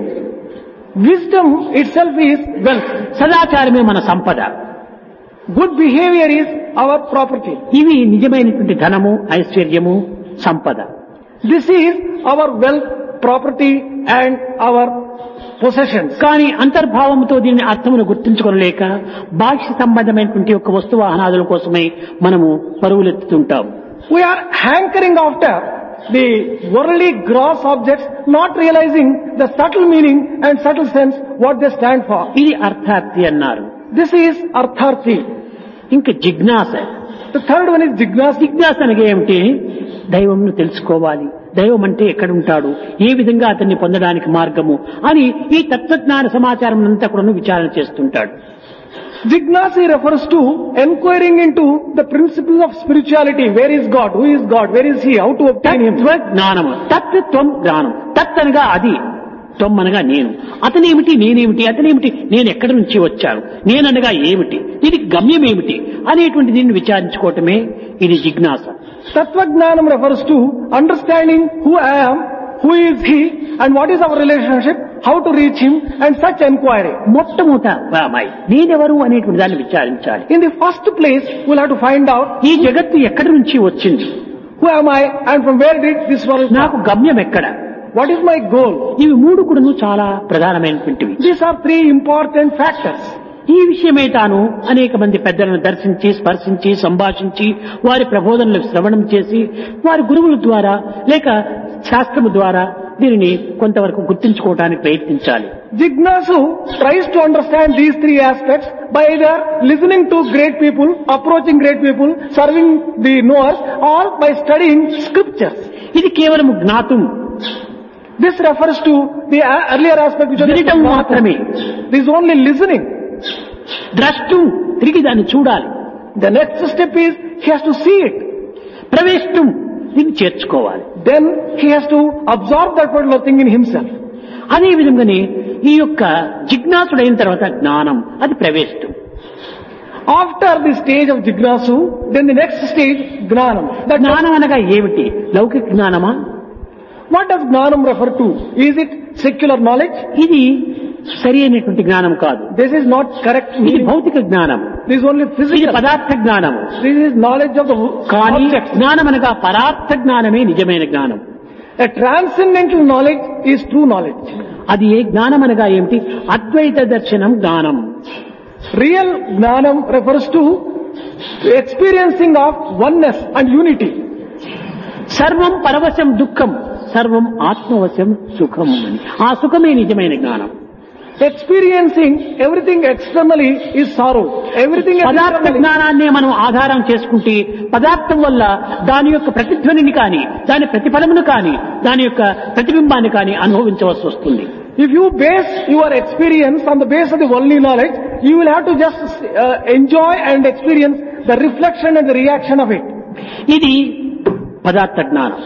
Wisdom itself is wealth. సదాచారమే మన సంపద. Good behavior is our property. ఇవి నిజమైనటువంటి ధనము, ఐశ్వర్యము, సంపద. This is our wealth, property and our possessions. కానీ అంతర్భావంతో దీన్ని అర్థమును గుర్తించుకోలేక బాహ్య సంబంధమైనటువంటి ఒక వస్తు వాహనాదుల కోసమే మనము పరుగులెత్తుతుంటాం. We are hankering after the worldly gross objects, not realizing the subtle meaning and subtle sense what they stand for. ఇది అర్థార్థి అన్నారు. This is artharthi. ఇంకా జిజ్ఞాస. The third one is jignasa. జిజ్ఞాస అనగా ఏమిటి? దైవంను తెలుసుకోవాలి, దైవం అంటే ఎక్కడుంటాడు, ఏ విధంగా అతన్ని పొందడానికి మార్గము అని ఈ తత్వజ్ఞాన సమాచారం అంతా కూడా విచారణ చేస్తుంటాడు. Jignasa refers to enquiring into the principles of spirituality. Where is God? Who is God? Where is He? How to obtain Him? తత్వజ్ఞానము. తత్వం జ్ఞానం. తత్ అనగా అది, త్వం అనగా నేను. అతనేమిటి, నేనేమిటి, అతనేమిటి, నేను ఎక్కడి నుంచి వచ్చాను, నేననగా ఏమిటి, దీనికి గమ్యం ఏమిటి అనేటువంటి దీన్ని విచారించుకోవటమే ఇది జిజ్ఞాస. Tatvajnanam refers to understanding who I am, who is He, and what is our relationship, how to reach Him, and such enquiry. మొట్టమొదట రామాయి నేనెవరు అనేటువంటి దాన్ని విచారించాలి. In the first place, we'll have to find out ఈ జగత్తు ఎక్కడి నుంచి వచ్చింది, who am I, and from where did this world come? నాకు గమ్యం ఎక్కడ, What is my goal? ఇవి మూడు కూడాను చాలా ప్రధానమైనటువంటివి. These are three important factors. ఈ విషయమే తాను అనేక మంది పెద్దలను దర్శించి, స్పర్శించి, సంభాషించి, వారి ప్రబోధనలకు శ్రవణం చేసి, వారి గురువుల ద్వారా లేక శాస్త్రము ద్వారా దీనిని కొంతవరకు గుర్తించుకోవడానికి ప్రయత్నించాలి. Jignasu tries to understand these three aspects by either listening to great people, approaching great people, serving the knowers, or by studying scriptures. ఇది కేవలం జ్ఞాతం, This refers to the earlier aspect which వినటం was మాత్రమే. This is only listening. ద్రష్టం, తిరిగి దాన్ని చూడాలి. The next step is he has to see it. ప్రవేశం, దీన్ని చేర్చుకోవాలి. Then he has to absorb that particular thing in himself. అదే విధంగానే ఈ యొక్క జిజ్ఞాసుడైన తర్వాత జ్ఞానం, అది ప్రవేశం. After the stage of Jignasu, then the next stage, Gnanam. That జ్ఞానం అనగా ఏమిటి? లౌకిక జ్ఞానమా? What does Gnanam refer to? Is it secular knowledge? ఇది సరి అయినటువంటి జ్ఞానం కాదు. This is not correct ఇది meaning. భౌతిక జ్ఞానం, This is only ఇది physical. పదార్థ జ్ఞానం. This is knowledge of the కానీ objects. జ్ఞానం అనగా పరార్థ జ్ఞానమే నిజమైన జ్ఞానం. A transcendental knowledge is true knowledge. అది ఏ జ్ఞానం అనగా ఏమిటి? అద్వైత దర్శనం జ్ఞానం. Real Gnanam refers to experiencing of oneness and unity. సర్వం పరవశం దుఃఖం, సర్వం ఆత్మవశం సుఖం అని. ఆ సుఖమే నిజమైన జ్ఞానం. Experiencing everything externally is sorrow. Everything పదార్థ externally. జ్ఞానాన్నే మనం ఆధారం చేసుకుంటే పదార్థం వల్ల దాని యొక్క ప్రతిధ్వనిని కానీ, దాని ప్రతిఫలమును కానీ, దాని యొక్క ప్రతిబింబాన్ని కానీ అనుభవించవలసి వస్తుంది. If you base your experience on the base of the worldly knowledge, you will have to just uh, enjoy and experience the reflection and the reaction of it. ఇది పదార్థ జ్ఞానం.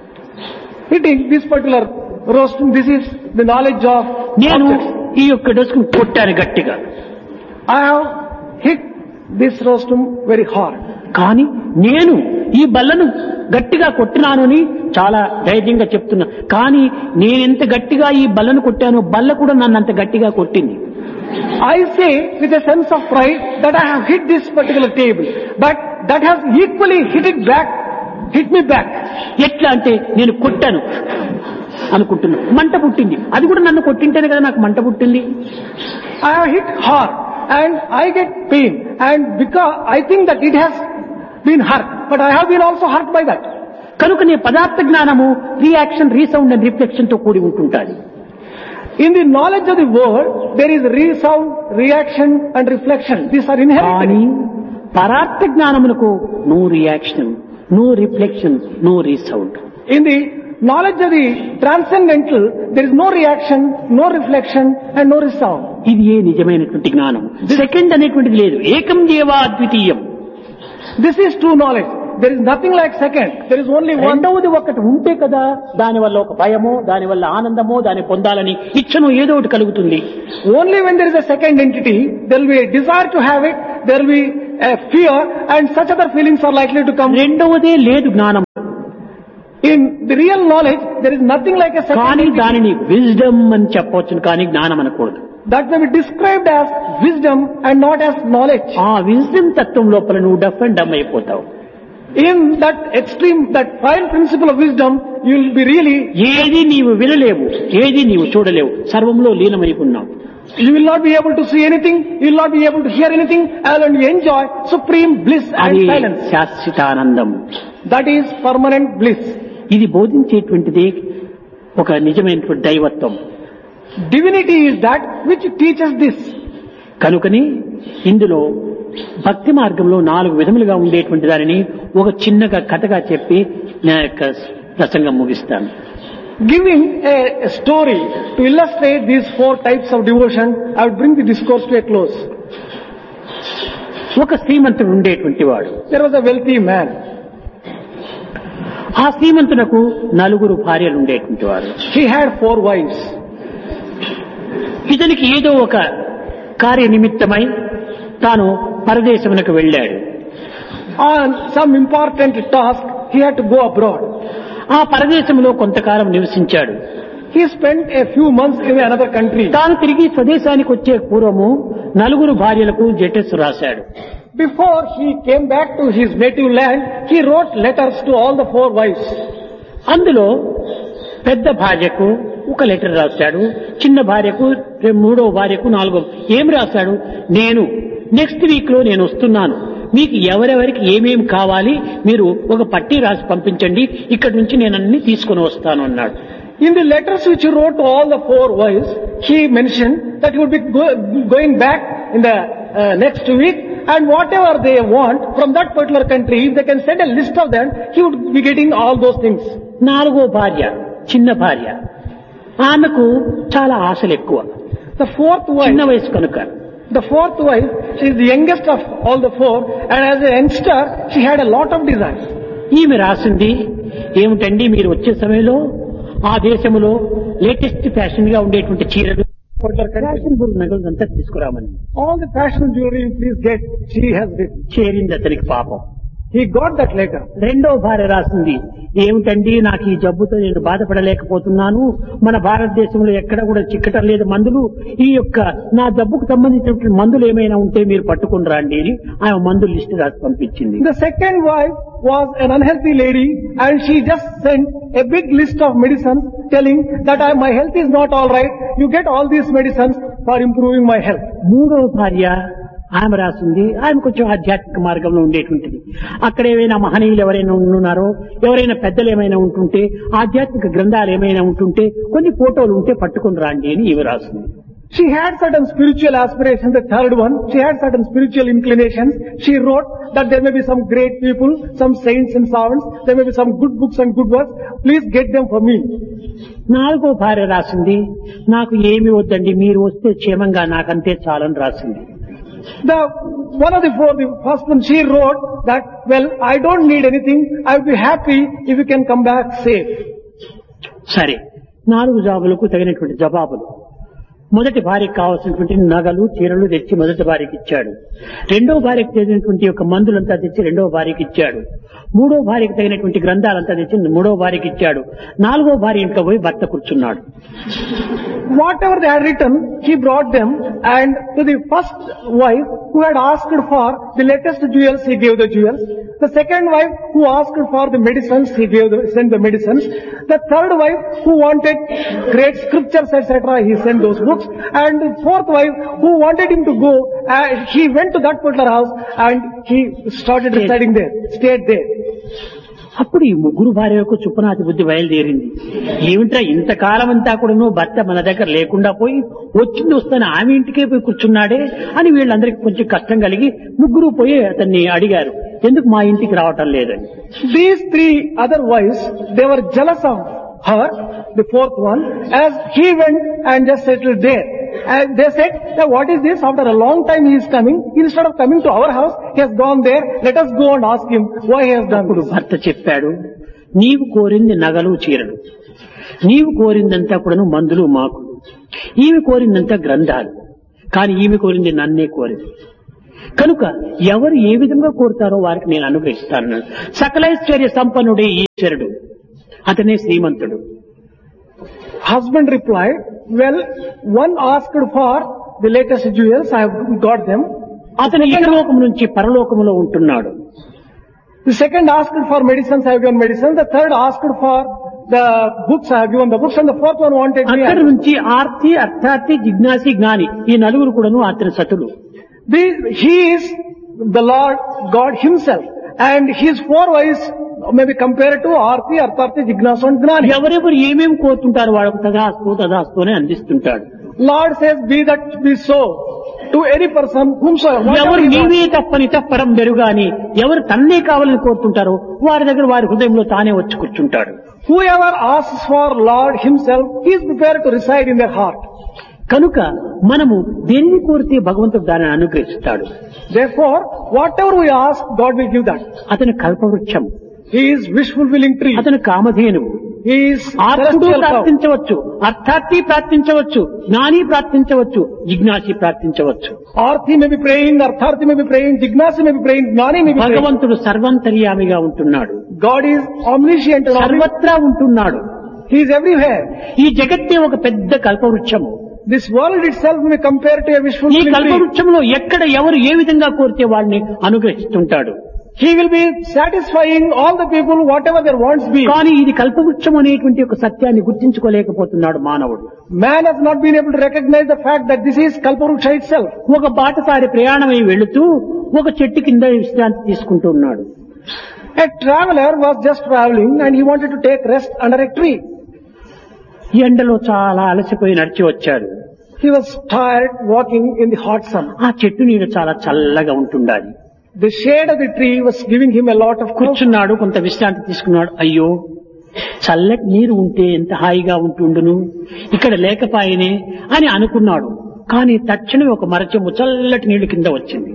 It is this particular roasting, this is the knowledge of నేను objects. ఈ యొక్క డస్కును కొట్టాను గట్టిగా, I have hit this rostum very hard. కానీ నేను ఈ బల్లను గట్టిగా కొట్టినాను అని చాలా ధైర్యంగా చెప్తున్నా. కానీ నేనెంత గట్టిగా ఈ బల్లను కొట్టానో బల్ల కూడా నన్ను అంత గట్టిగా కొట్టింది. I say with a sense of pride that I have hit this particular table, but that has equally hit it back, hit me back. ఎట్లా అంటే నేను కొట్టాను అనుకుంటున్నా, మంట పుట్టింది. అది కూడా నన్ను కొట్టింటేనే కదా నాకు మంట పుట్టింది. I have hit hard and I get pain, and because I think that it has been hurt, but I have been also hurt by that. కనుకనే పదార్థ జ్ఞానము రియాక్షన్, రీసౌండ్ అండ్ రిఫ్లెక్షన్ తో కూడి ఉంటుంటాది. In the knowledge of the world, there is resound, reaction and reflection. These are కానీ inherent. పరార్థ జ్ఞానమునకు no reaction, no reflection, no resound. In the knowledge of the transcendental, there is no reaction, no reflection and no resound. ఇది ఏ నిజమైనటువంటి జ్ఞానం. Second అనేటువంటిది లేదు. ఏకం జీవా అద్వితీయం. This is true knowledge. there is nothing like second. There is only one. రెండవది ఒకటి ఉంటే కదా దానివల్ల ఒక భయమో దానివల్ల ఆనందమో దాన్ని పొందాలని ఇచ్చను ఏదో ఒకటి కలుగుతుంది. Only when there is a second entity, there will be a desire to have it, there will be a fear, and such other feelings are likely to come. రెండవదే లేదు జ్ఞానం. In the real knowledge, there is nothing like a second కానీ entity. దానిని wisdom అని చెప్పవచ్చును కానీ జ్ఞానం అనకూడదు. That may be described as wisdom and not as knowledge. ఆ విజ్డమ్ తత్వం లోపల నువ్వు డఫ్ అండ్ డమ్ అయిపోతావు. In that extreme, that fine principle of wisdom, you will be really, ఏది నీవు వినలేవు, ఏది నీవు చూడలేవు, సర్వంలో లీనమైపోన్నావు. you will not be able to see anything, you will not be able to hear anything, and you enjoy supreme bliss and అది silence. శాశ్వతానందం. That is permanent bliss. ఇది బోధించేటువంటిది ఒక నిజమైనటువంటి దైవత్వం. Divinity is that which teaches this. కనుకని ఇందులో భక్తి మార్గంలో నాలుగు విధములుగా ఉండేటువంటి దానిని ఒక చిన్నగా కథగా చెప్పి నా యొక్క ప్రసంగం ముగిస్తాను. Giving a, a story to illustrate these four types of devotion, I would bring the discourse to a close. ఒక శ్రీమంతుడు ఉండేటువంటి వాడు. There was a wealthy man. ఆ శ్రీమంతునకు నలుగురు భార్యలు ఉండేటువంటి వారు. He had four wives. ఇతనికి ఏదో ఒక కార్య నిమిత్తమై తాను పరదేశమునకు వెళ్ళాడు. On some important task, he had to go abroad. ఆ పరదేశంలో కొంతకాలం నివసించాడు. He spent a few months in another country. తాను తిరిగి స్వదేశానికి వచ్చే పూర్వము నలుగురు భార్యలకు లెటర్స్ రాశాడు. Before he came back to his native land, he wrote letters to all the four wives. అందులో పెద్ద భార్యకు ఒక లెటర్ రాశాడు, చిన్న భార్యకు, మూడో భార్యకు, నాలుగో. ఏం రాశాడు? నేను నెక్స్ట్ వీక్ లో నేను వస్తున్నాను, మీకు ఎవరెవరికి ఏమేమి కావాలి మీరు ఒక పట్టీ రాసి పంపించండి, ఇక్కడి నుంచి నేను అన్ని తీసుకుని వస్తాను అన్నాడు. In the letters which he wrote to all the four wives, he mentioned that he would be go, going back in the uh, next week, and whatever they want from that particular country, if they can send a list of them, he would be getting all those things. నాలుగో భార్య, చిన్న భార్య, ఆమెకు చాలా ఆశలు ఎక్కువ. The fourth చిన్న wife, వయసు కనుక the fourth wife, she is the youngest of all the four, and as a youngster, she had a lot of desires. ఈమె రాసింది ఏమిటండి, మీరు వచ్చే సమయంలో ఆ దేశంలో లేటెస్ట్ ఫ్యాషన్ గా ఉండేటువంటి చీరలు, ఫ్యాషనబుల్ నగలు అంతా తీసుకురామని. All the fashion jewelry, please get, she has written. చేరింది అతనికి పాపం. He got that letter. రెండో భార్య రాసింది ఏమిటండి, నాకు ఈ జబ్బుతో నేను బాధపడలేకపోతున్నాను, మన భారతదేశంలో ఎక్కడ కూడా చిక్కటం లేదు మందులు, ఈ యొక్క నా జబ్బుకు సంబంధించినటువంటి మందులు ఏమైనా ఉంటే మీరు పట్టుకుని రండి అని ఆమె మందులు లిస్ట్ రాసి పంపించింది. The second wife was an unhealthy lady, and she just sent a big list of medicines telling that I, my health is not all right, you get all these medicines for improving my health. మూడో భార్య ఆమె రాసింది, ఆమె కొంచెం ఆధ్యాత్మిక మార్గంలో ఉండేటువంటిది. అక్కడ ఏమైనా మహనీయులు ఎవరైనా ఉన్నారో, ఎవరైనా పెద్దలు ఏమైనా ఉంటుంటే, ఆధ్యాత్మిక గ్రంథాలు ఏమైనా ఉంటుంటే, కొన్ని ఫోటోలు ఉంటే పట్టుకుని రాండి అని ఈమె రాసింది. She had certain spiritual aspirations, the third one. She had certain spiritual inclinations. She wrote that there may be some great people, some saints and servants, there may be some good books and good works. Please get them for me. నాలుగో భార్య రాసింది, నాకు ఏమి వద్దండి, మీరు వస్తే క్షేమంగా నాకంతే చాలని రాసింది. The one of the four, the first one, she wrote that, well, I don't need anything. I would be happy if you can come back safe. సరే, నాలుగు జాబులకు తగినటువంటి జవాబులు. మొదటి భార్యకు కావాల్సినటువంటి నగలు, చీరలు తెచ్చి మొదటి భార్యకి ఇచ్చాడు. రెండో భార్యకు తగినటువంటి యొక్క మందులంతా తెచ్చి రెండో భార్యకి ఇచ్చాడు. మూడో భార్యకు తగినటువంటి గ్రంథాలంతా తెచ్చి మూడో భార్యకి ఇచ్చాడు. నాలుగో భార్య ఇంట్లో పోయి భర్త కూర్చున్నాడు. Whatever they had written, he brought them, and to the first wife who had asked for the latest jewels, he gave the jewels. The second wife who asked for the medicines, he gave the, sent the medicines. The third wife who wanted great scriptures, et cetera, he sent those books. And the fourth wife who wanted him to go, uh, he went to that particular house and he started residing there, stayed there. అప్పుడు ఈ ముగ్గురు భార్యలకు చుప్పనాతి బుద్ధి బయలుదేరింది. ఏమిట్రా ఇంతకాలం అంతా కూడా భర్త మన దగ్గర లేకుండా పోయి వచ్చింది వస్తాను ఆమె ఇంటికే పోయి కూర్చున్నాడే అని వీళ్ళందరికీ కొంచెం కష్టం కలిగి ముగ్గురు పోయి అతన్ని అడిగారు, ఎందుకు మా ఇంటికి రావటం లేదని. These three other wives, they were jealous of her, the fourth one, as he went and just settled there. And they said, that what is this? After a long time he is coming. Instead of coming to our house, he has gone there. Let us go and ask him why he has done అప్పుడు this. భర్త చెప్పాడు, నీవు కోరింది నగలు చీరలు, నీవు కోరిందంతా కూడాను మందులు మాకులు, ఈమె కోరిందంతా గ్రంథాలు, కానీ ఈమె కోరింది నన్నే కోరింది. కనుక ఎవరు ఏ విధంగా కోరుతారో వారికి నేను అనుగ్రహిస్తాను. సకలైశ్వర్య సంపన్నుడే ఈశ్వరుడు, అతనే శ్రీమంతుడు. Husband replied, well, one asked for the latest jewels, I have got them. అతను ఇహలోకం నుంచి పరలోకములో ఉంటున్నాడు. The second asked for medicines, I have given medicines. The third asked for the books, I have given the books. And the fourth one wanted me. అక్కడి నుంచి ఆర్తి, అర్థార్థి, జిజ్ఞాసి, జ్ఞాని ఈ నలుగురు కూడాను అతని సతులు. The- He is the Lord God himself. And his four wives may be compared to Arti, Artharthi, Jignasu and Gnani. ఎవరెవరు ఏమేమి కోరుతుంటారో వాళ్ళకు తదాస్తు తదాస్తు అని అందిస్తుంటాడు. Lord says, be that be so to any person whomsoever. whatever ఎవరు he నీవే wants. తప్పని తప్పరం బెరుగాని ఎవరు తన్నే కావాలని కోరుతుంటారో వారి దగ్గర వారి హృదయంలో తానే వచ్చి కూర్చుంటాడు. Whoever asks for Lord himself, he is prepared to reside in their heart. కనుక మనము దేనిని కోరితే భగవంతుడు దానిని అనుగ్రహిస్తాడు. Therefore, whatever we ask, God will give that. అతని కల్పవృక్షం, He is wish fulfilling tree. అతని కామధేనువు. He is ఆర్తుడు celestial cow. ప్రార్థించవచ్చు, అర్థార్థి ప్రార్థించవచ్చు, జ్ఞాని ప్రార్థించవచ్చు, జిజ్ఞాసి ప్రార్థించవచ్చు. Arthi may be praying, Artharthi may be praying, Jignasi may be praying, Gnani may be praying. భగవంతుడు సర్వంతర్యామిగా ఉంటున్నాడు, God is omniscient and omnipotent. సర్వత్రా ఉంటున్నాడు. He is everywhere. ఈ జగత్తే ఒక పెద్ద కల్పవృక్షము. This world itself may be compared to a wish ఈ fulfilling tree. కల్పవృక్షంలో ఎక్కడ ఎవరు ఏ విధంగా కోరితే వాడిని అనుగ్రహిస్తుంటాడు. He will be satisfying all the people whatever their wants be. కానీ ఇది కల్పవృక్షం అనేటువంటి ఒక సత్యాన్ని గుర్తించుకోలేకపోతున్నాడు మానవుడు. Man has not been able to recognize the fact that this is Kalparuksha itself. ఒక బాటసారి ప్రయాణమై వెళుతూ ఒక చెట్టు కింద విశ్రాంతి తీసుకుంటూ ఉన్నాడు. A traveler was just traveling and he wanted to take rest under a tree. ఈ ఎండలో చాలా అలసిపోయి నడిచి వచ్చాడు. He was tired walking in the hot sun. ఆ చెట్టు నీడ చాలా చల్లగా ఉంటుండాలి. The shade of the tree was giving him a lot of comfort. కూర్చున్నాడు, కొంత విశ్రాంతి తీసుకున్నాడు. అయ్యో, చల్లటి నీరు ఉంటే ఎంత హాయిగా ఉంటుండును, ఇక్కడ లేకపాయనే అని అనుకున్నాడు. కానీ తక్షణమే ఒక మరచెంబు చల్లటి నీళ్లు కింద వచ్చింది.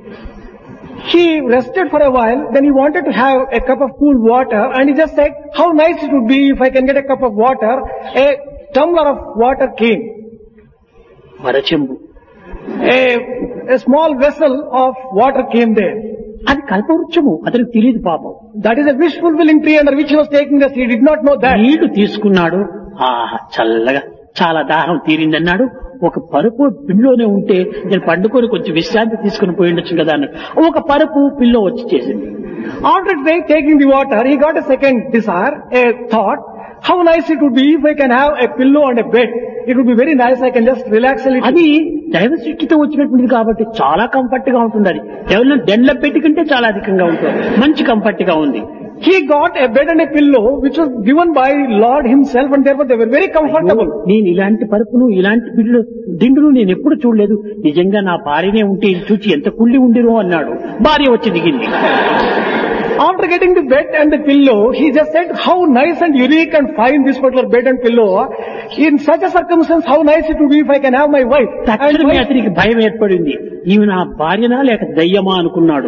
He rested for a while, then he wanted to have a cup of cool water and he just said, how nice it would be if I can get a cup of water. A tumbler of water came. మరచెంబు, A, a small vessel of water came there. అది కల్పవృక్షము, అతనికి తెలియదు పాపం. That is a wish fulfilling tree under which he was taking this. He did not know that. నీళ్లు తీసుకున్నాడు. ఆహా, చల్లగా చాలా దాహం తీరిందన్నాడు. ఒక పరుపు పిల్లోనే ఉంటే నేను పండుకొని కొంచెం విశ్రాంతి తీసుకుని పోయి ఉండొచ్చు కదా అన్నాడు. ఒక పరుపు పిల్లో వచ్చి చేసింది. After taking the water, he got a second desire, a thought. How nice it would be if I can have a pillow and a bed. It would be very nice. I can just relax a little. అది దైవ సృష్టితో వచ్చినటువంటిది కాబట్టి చాలా comfort గా ఉంటుంది. అది ఎవరైనా దెండ్ల పెట్టి కంటే చాలా అధికంగా ఉంటుంది, మంచి కంఫర్ట్ గా ఉంది. He got a bed and a pillow which was given by Lord himself and therefore they were very comfortable. నేను ఇలాంటి పరుపును ఇలాంటి పిల్లు దిండును నేను ఎప్పుడు చూడలేదు, నిజంగా నా భార్యనే ఉంటే ఇది చూచి ఎంత కుళ్ళి ఉండిరో అన్నాడు. భార్య వచ్చి దిగింది. After getting the bed and the pillow, he just said, how nice and unique and fine this particular bed and pillow. In such a circumstance, how nice it would be if I can have my wife. And తక్షణమే wife- అతనికి భయం ఏర్పడింది. ఈమె నా భార్యనా లేక దయ్యమా అనుకున్నాడు.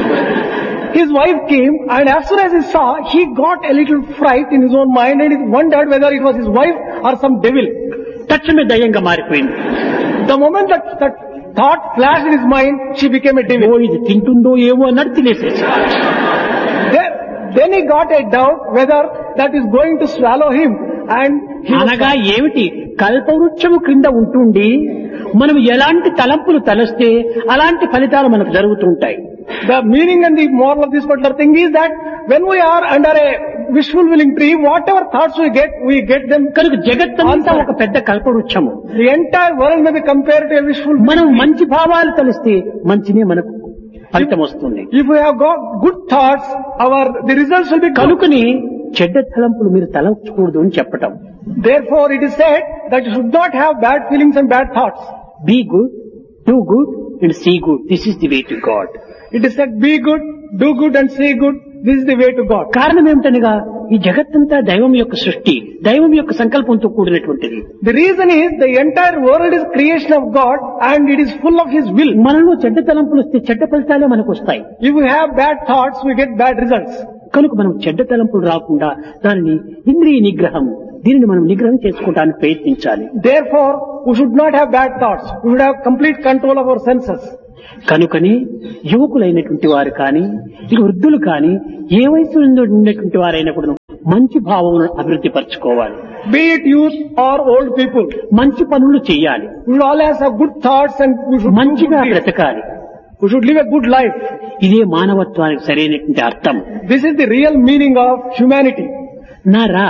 His wife came and as soon as he saw, he got a little fright in his own mind and he wondered whether it was his wife or some devil. తక్షణమే దయ్యంగా మారిపోయింది. The moment that, that thought flashed in his mind, she became a oh devil. ఇది తింటుందో ఏమో అన్నట్టు తినేసేసి. Then, then he got a doubt whether that is going to swallow him and he was అనగా ఏమిటి, కల్పవృక్షము క్రింద ఉంటుండి మనం ఎలాంటి తలంపులు తలస్తే అలాంటి ఫలితాలు మనకు జరుగుతుంటాయి. The meaning and the moral of this particular thing is that when we are under a wishful willing tree, whatever thoughts we get, we get them. కనుక జగత్తంతా ఒక పెద్ద కల్పవృక్షము. The entire world may be compared to a wishful మనం willing tree. మంచి భావాలు తలిస్తే మంచినే మనకు ఫలితం వస్తుంది. If we have got good thoughts, our the results will be good. కనుకని చెడ్డ తలంపులు మీరు తలచకూడదు అని చెప్పటం. Therefore, it is said that you should not have bad feelings and bad thoughts. Be good, do good and see good, this is the way to God. It is said, be good, do good and say good. This is the way to God. కారణం ఏమిటనగా ఈ జగత్తంతా దైవం యొక్క సృష్టి, దైవం యొక్క సంకల్పంతో కూడినటువంటిది. The reason is the entire world is creation of God and it is full of His will. మనలో చెడ్డ తలంపులు వస్తే చెడ్డ ఫలితాలే మనకు వస్తాయి. If we have bad thoughts, we get bad results. కనుక మనం చెడ్డ తలంపులు రాకుండా దానిని ఇంద్రియ నిగ్రహం, దీనిని మనం నిగ్రహం చేసుకోవడానికి ప్రయత్నించాలి. Therefore, we should not have bad thoughts. We should have complete control of our senses. కనుకని యువకులైనటువంటి వారు కానీ, ఇక వృద్ధులు కానీ, ఏ వయసు ఉన్నటువంటి వారైనా కూడా మంచి భావమును అభివృద్ధి పరచుకోవాలి. Be it youth or old people, మంచి పనులు చేయాలి. we should always have good thoughts and we should do మంచిగా good deeds. బ్రతకాలి. We should live a good life. ఇదే మానవత్వానికి సరైనటువంటి అర్థం. This is the real meaning of humanity. నర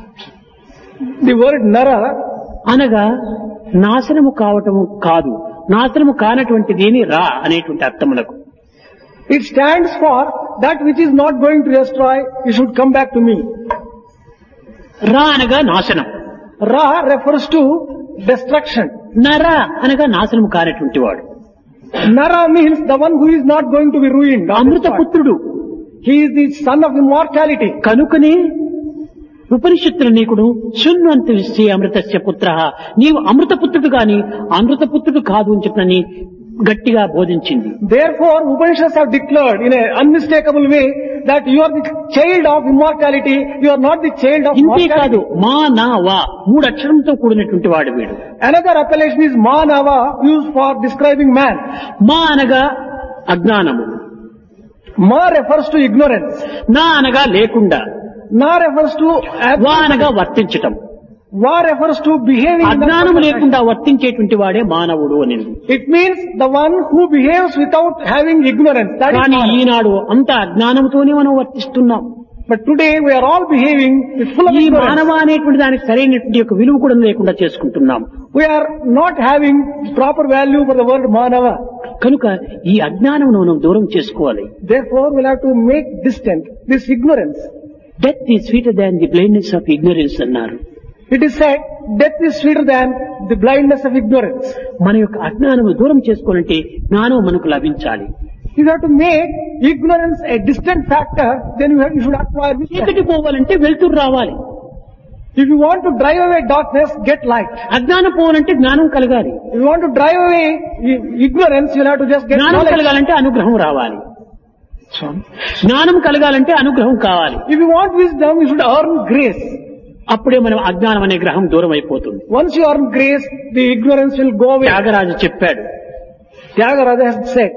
The word nara అనగా నాశనము కావటము కాదు, నాశనము కానటువంటిది ఏని రా అనేటువంటి అర్థములకు. it stands for that which is not going to destroy, it should come back to me. రా అనగా నాశనం, Ra refers to destruction. నర అనగా నాశనము కానటువంటి వాడు. Nara means the one who is not going to be ruined. or Amrutha destroyed. పుత్రుడు. He is the son of immortality. కనుకనే ఉపనిషత్తులు నీకుడు శృణ్వంతి విశ్వే అమృతస్య పుత్ర, నీవు అమృత పుత్రుడు గాని అమృత పుత్రుడు కాదు అని చెప్పని గట్టిగా బోధించింది. Therefore, Upanishads have declared in an unmistakable way that you are the child of immortality, you are not the child of ఇంతే కాదు, mortality. మా నా వా మూడు అక్షరంతో కూడినటువంటి వాడు వీడు. Another appellation is Manava, used for describing man. మా అనగా అజ్ఞానము, Ma refers to ignorance. నా అనగా లేకుండా, Na refers to వా absence. అనగా వర్తించటం. Va refers to behaving. in the అజ్ఞానము perfect లేకుండా వర్తించేటువంటి వాడే మానవుడు అనేది. fashion. It means the one who behaves without having ignorance. That is కానీ Manav. ఈనాడు అంత అజ్ఞానంతోనే మనం వర్తిస్తున్నాం. But today we are all behaving with full of ఈ ignorance. మానవ అనేటువంటి దానికి సరైనటువంటి యొక్క విలువ కూడా లేకుండా చేసుకుంటున్నాం. We are not having proper value for the word Manava. కనుక ఈ అజ్ఞానమును మనం దూరం చేసుకోవాలి. Therefore, we'll have to make distant this ignorance. Death is sweeter than the blindness of ignorance అన్నారు. It is said, death is sweeter than the blindness of ignorance. మన యొక్క అజ్ఞానము దూరం చేసుకోవాలంటే జ్ఞానం మనకు లభించాలి. If you have to make ignorance a distant factor, then you, have, you should acquire wisdom. చీకటి పోవాలంటే వెలుతురు రావాలి. If you want to drive away darkness, get light. అజ్ఞానం పోవాలంటే జ్ఞానం కలగాలి. If you want to drive away i- ignorance, you'll have to just get జ్ఞానం knowledge. కలగాలంటే అనుగ్రహం రావాలి. జ్ఞానం కలగాలంటే అనుగ్రహం కావాలి. If you want wisdom, you should earn grace. అప్పుడే మనం అజ్ఞానం అనే గ్రహం దూరం అయిపోతుంది. Once you earn grace, the ignorance will go away. Tyagaraju చెప్పాడు, Tyagaraja has said,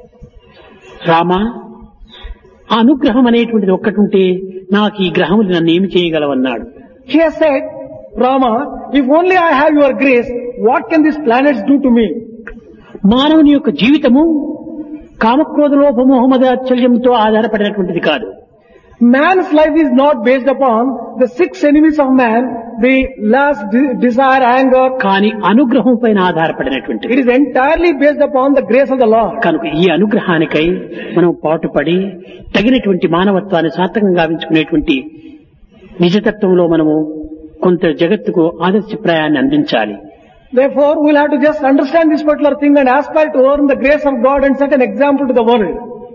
రామా అనుగ్రహం అనేటువంటిది ఒక్కటి ఉంటే నాకు ఈ గ్రహములు నన్ను ఏమి చేయగలవన్నాడు. he has said, Rama, if only I have your grace, what can these planets do to me? మానవుని యొక్క జీవితము కామక్రోధ లోపమోహమదాచల్యంతో ఆధారపడినటువంటిది కాదు. Man's life is not based upon the six enemies of man, the lust, de- desire, anger. కానీ అనుగ్రహం పైన ఆధారపడినటువంటిది. It is entirely based upon the grace of the Lord. కనుక ఈ అనుగ్రహానికై మనం పాటుపడి తగినటువంటి మానవత్వాన్ని సార్థకంగా గావించుకునేటువంటి నిజతత్వంలో మనము కొంత జగత్తుకు ఆదర్శప్రాయాన్ని అందించాలి. Therefore, we'll have to just understand this particular thing and aspire to earn the grace of God and set an example to the world.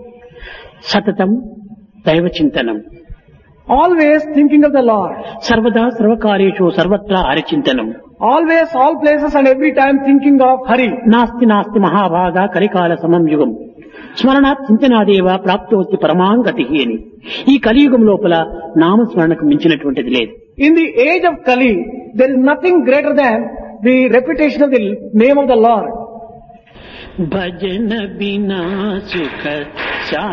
సతతం దైవ చింతనం, Always thinking of the Lord. సర్వదా సర్వకార్యేషు సర్వత్రా హరిచింతనం, Always, all places and every time thinking of Hari. నాస్తి నాస్తి మహాభాగ కలికాల సమం యుగం స్మరణాత్ చింతనాదేవ ప్రాప్తోతి పరమాంగతి అని. ఈ కలియుగం లోపల నామస్మరణకు మించినటువంటిది లేదు. In the age of Kali, there is nothing greater than the repetition of the name of the Lord. భజన బినా సుఖ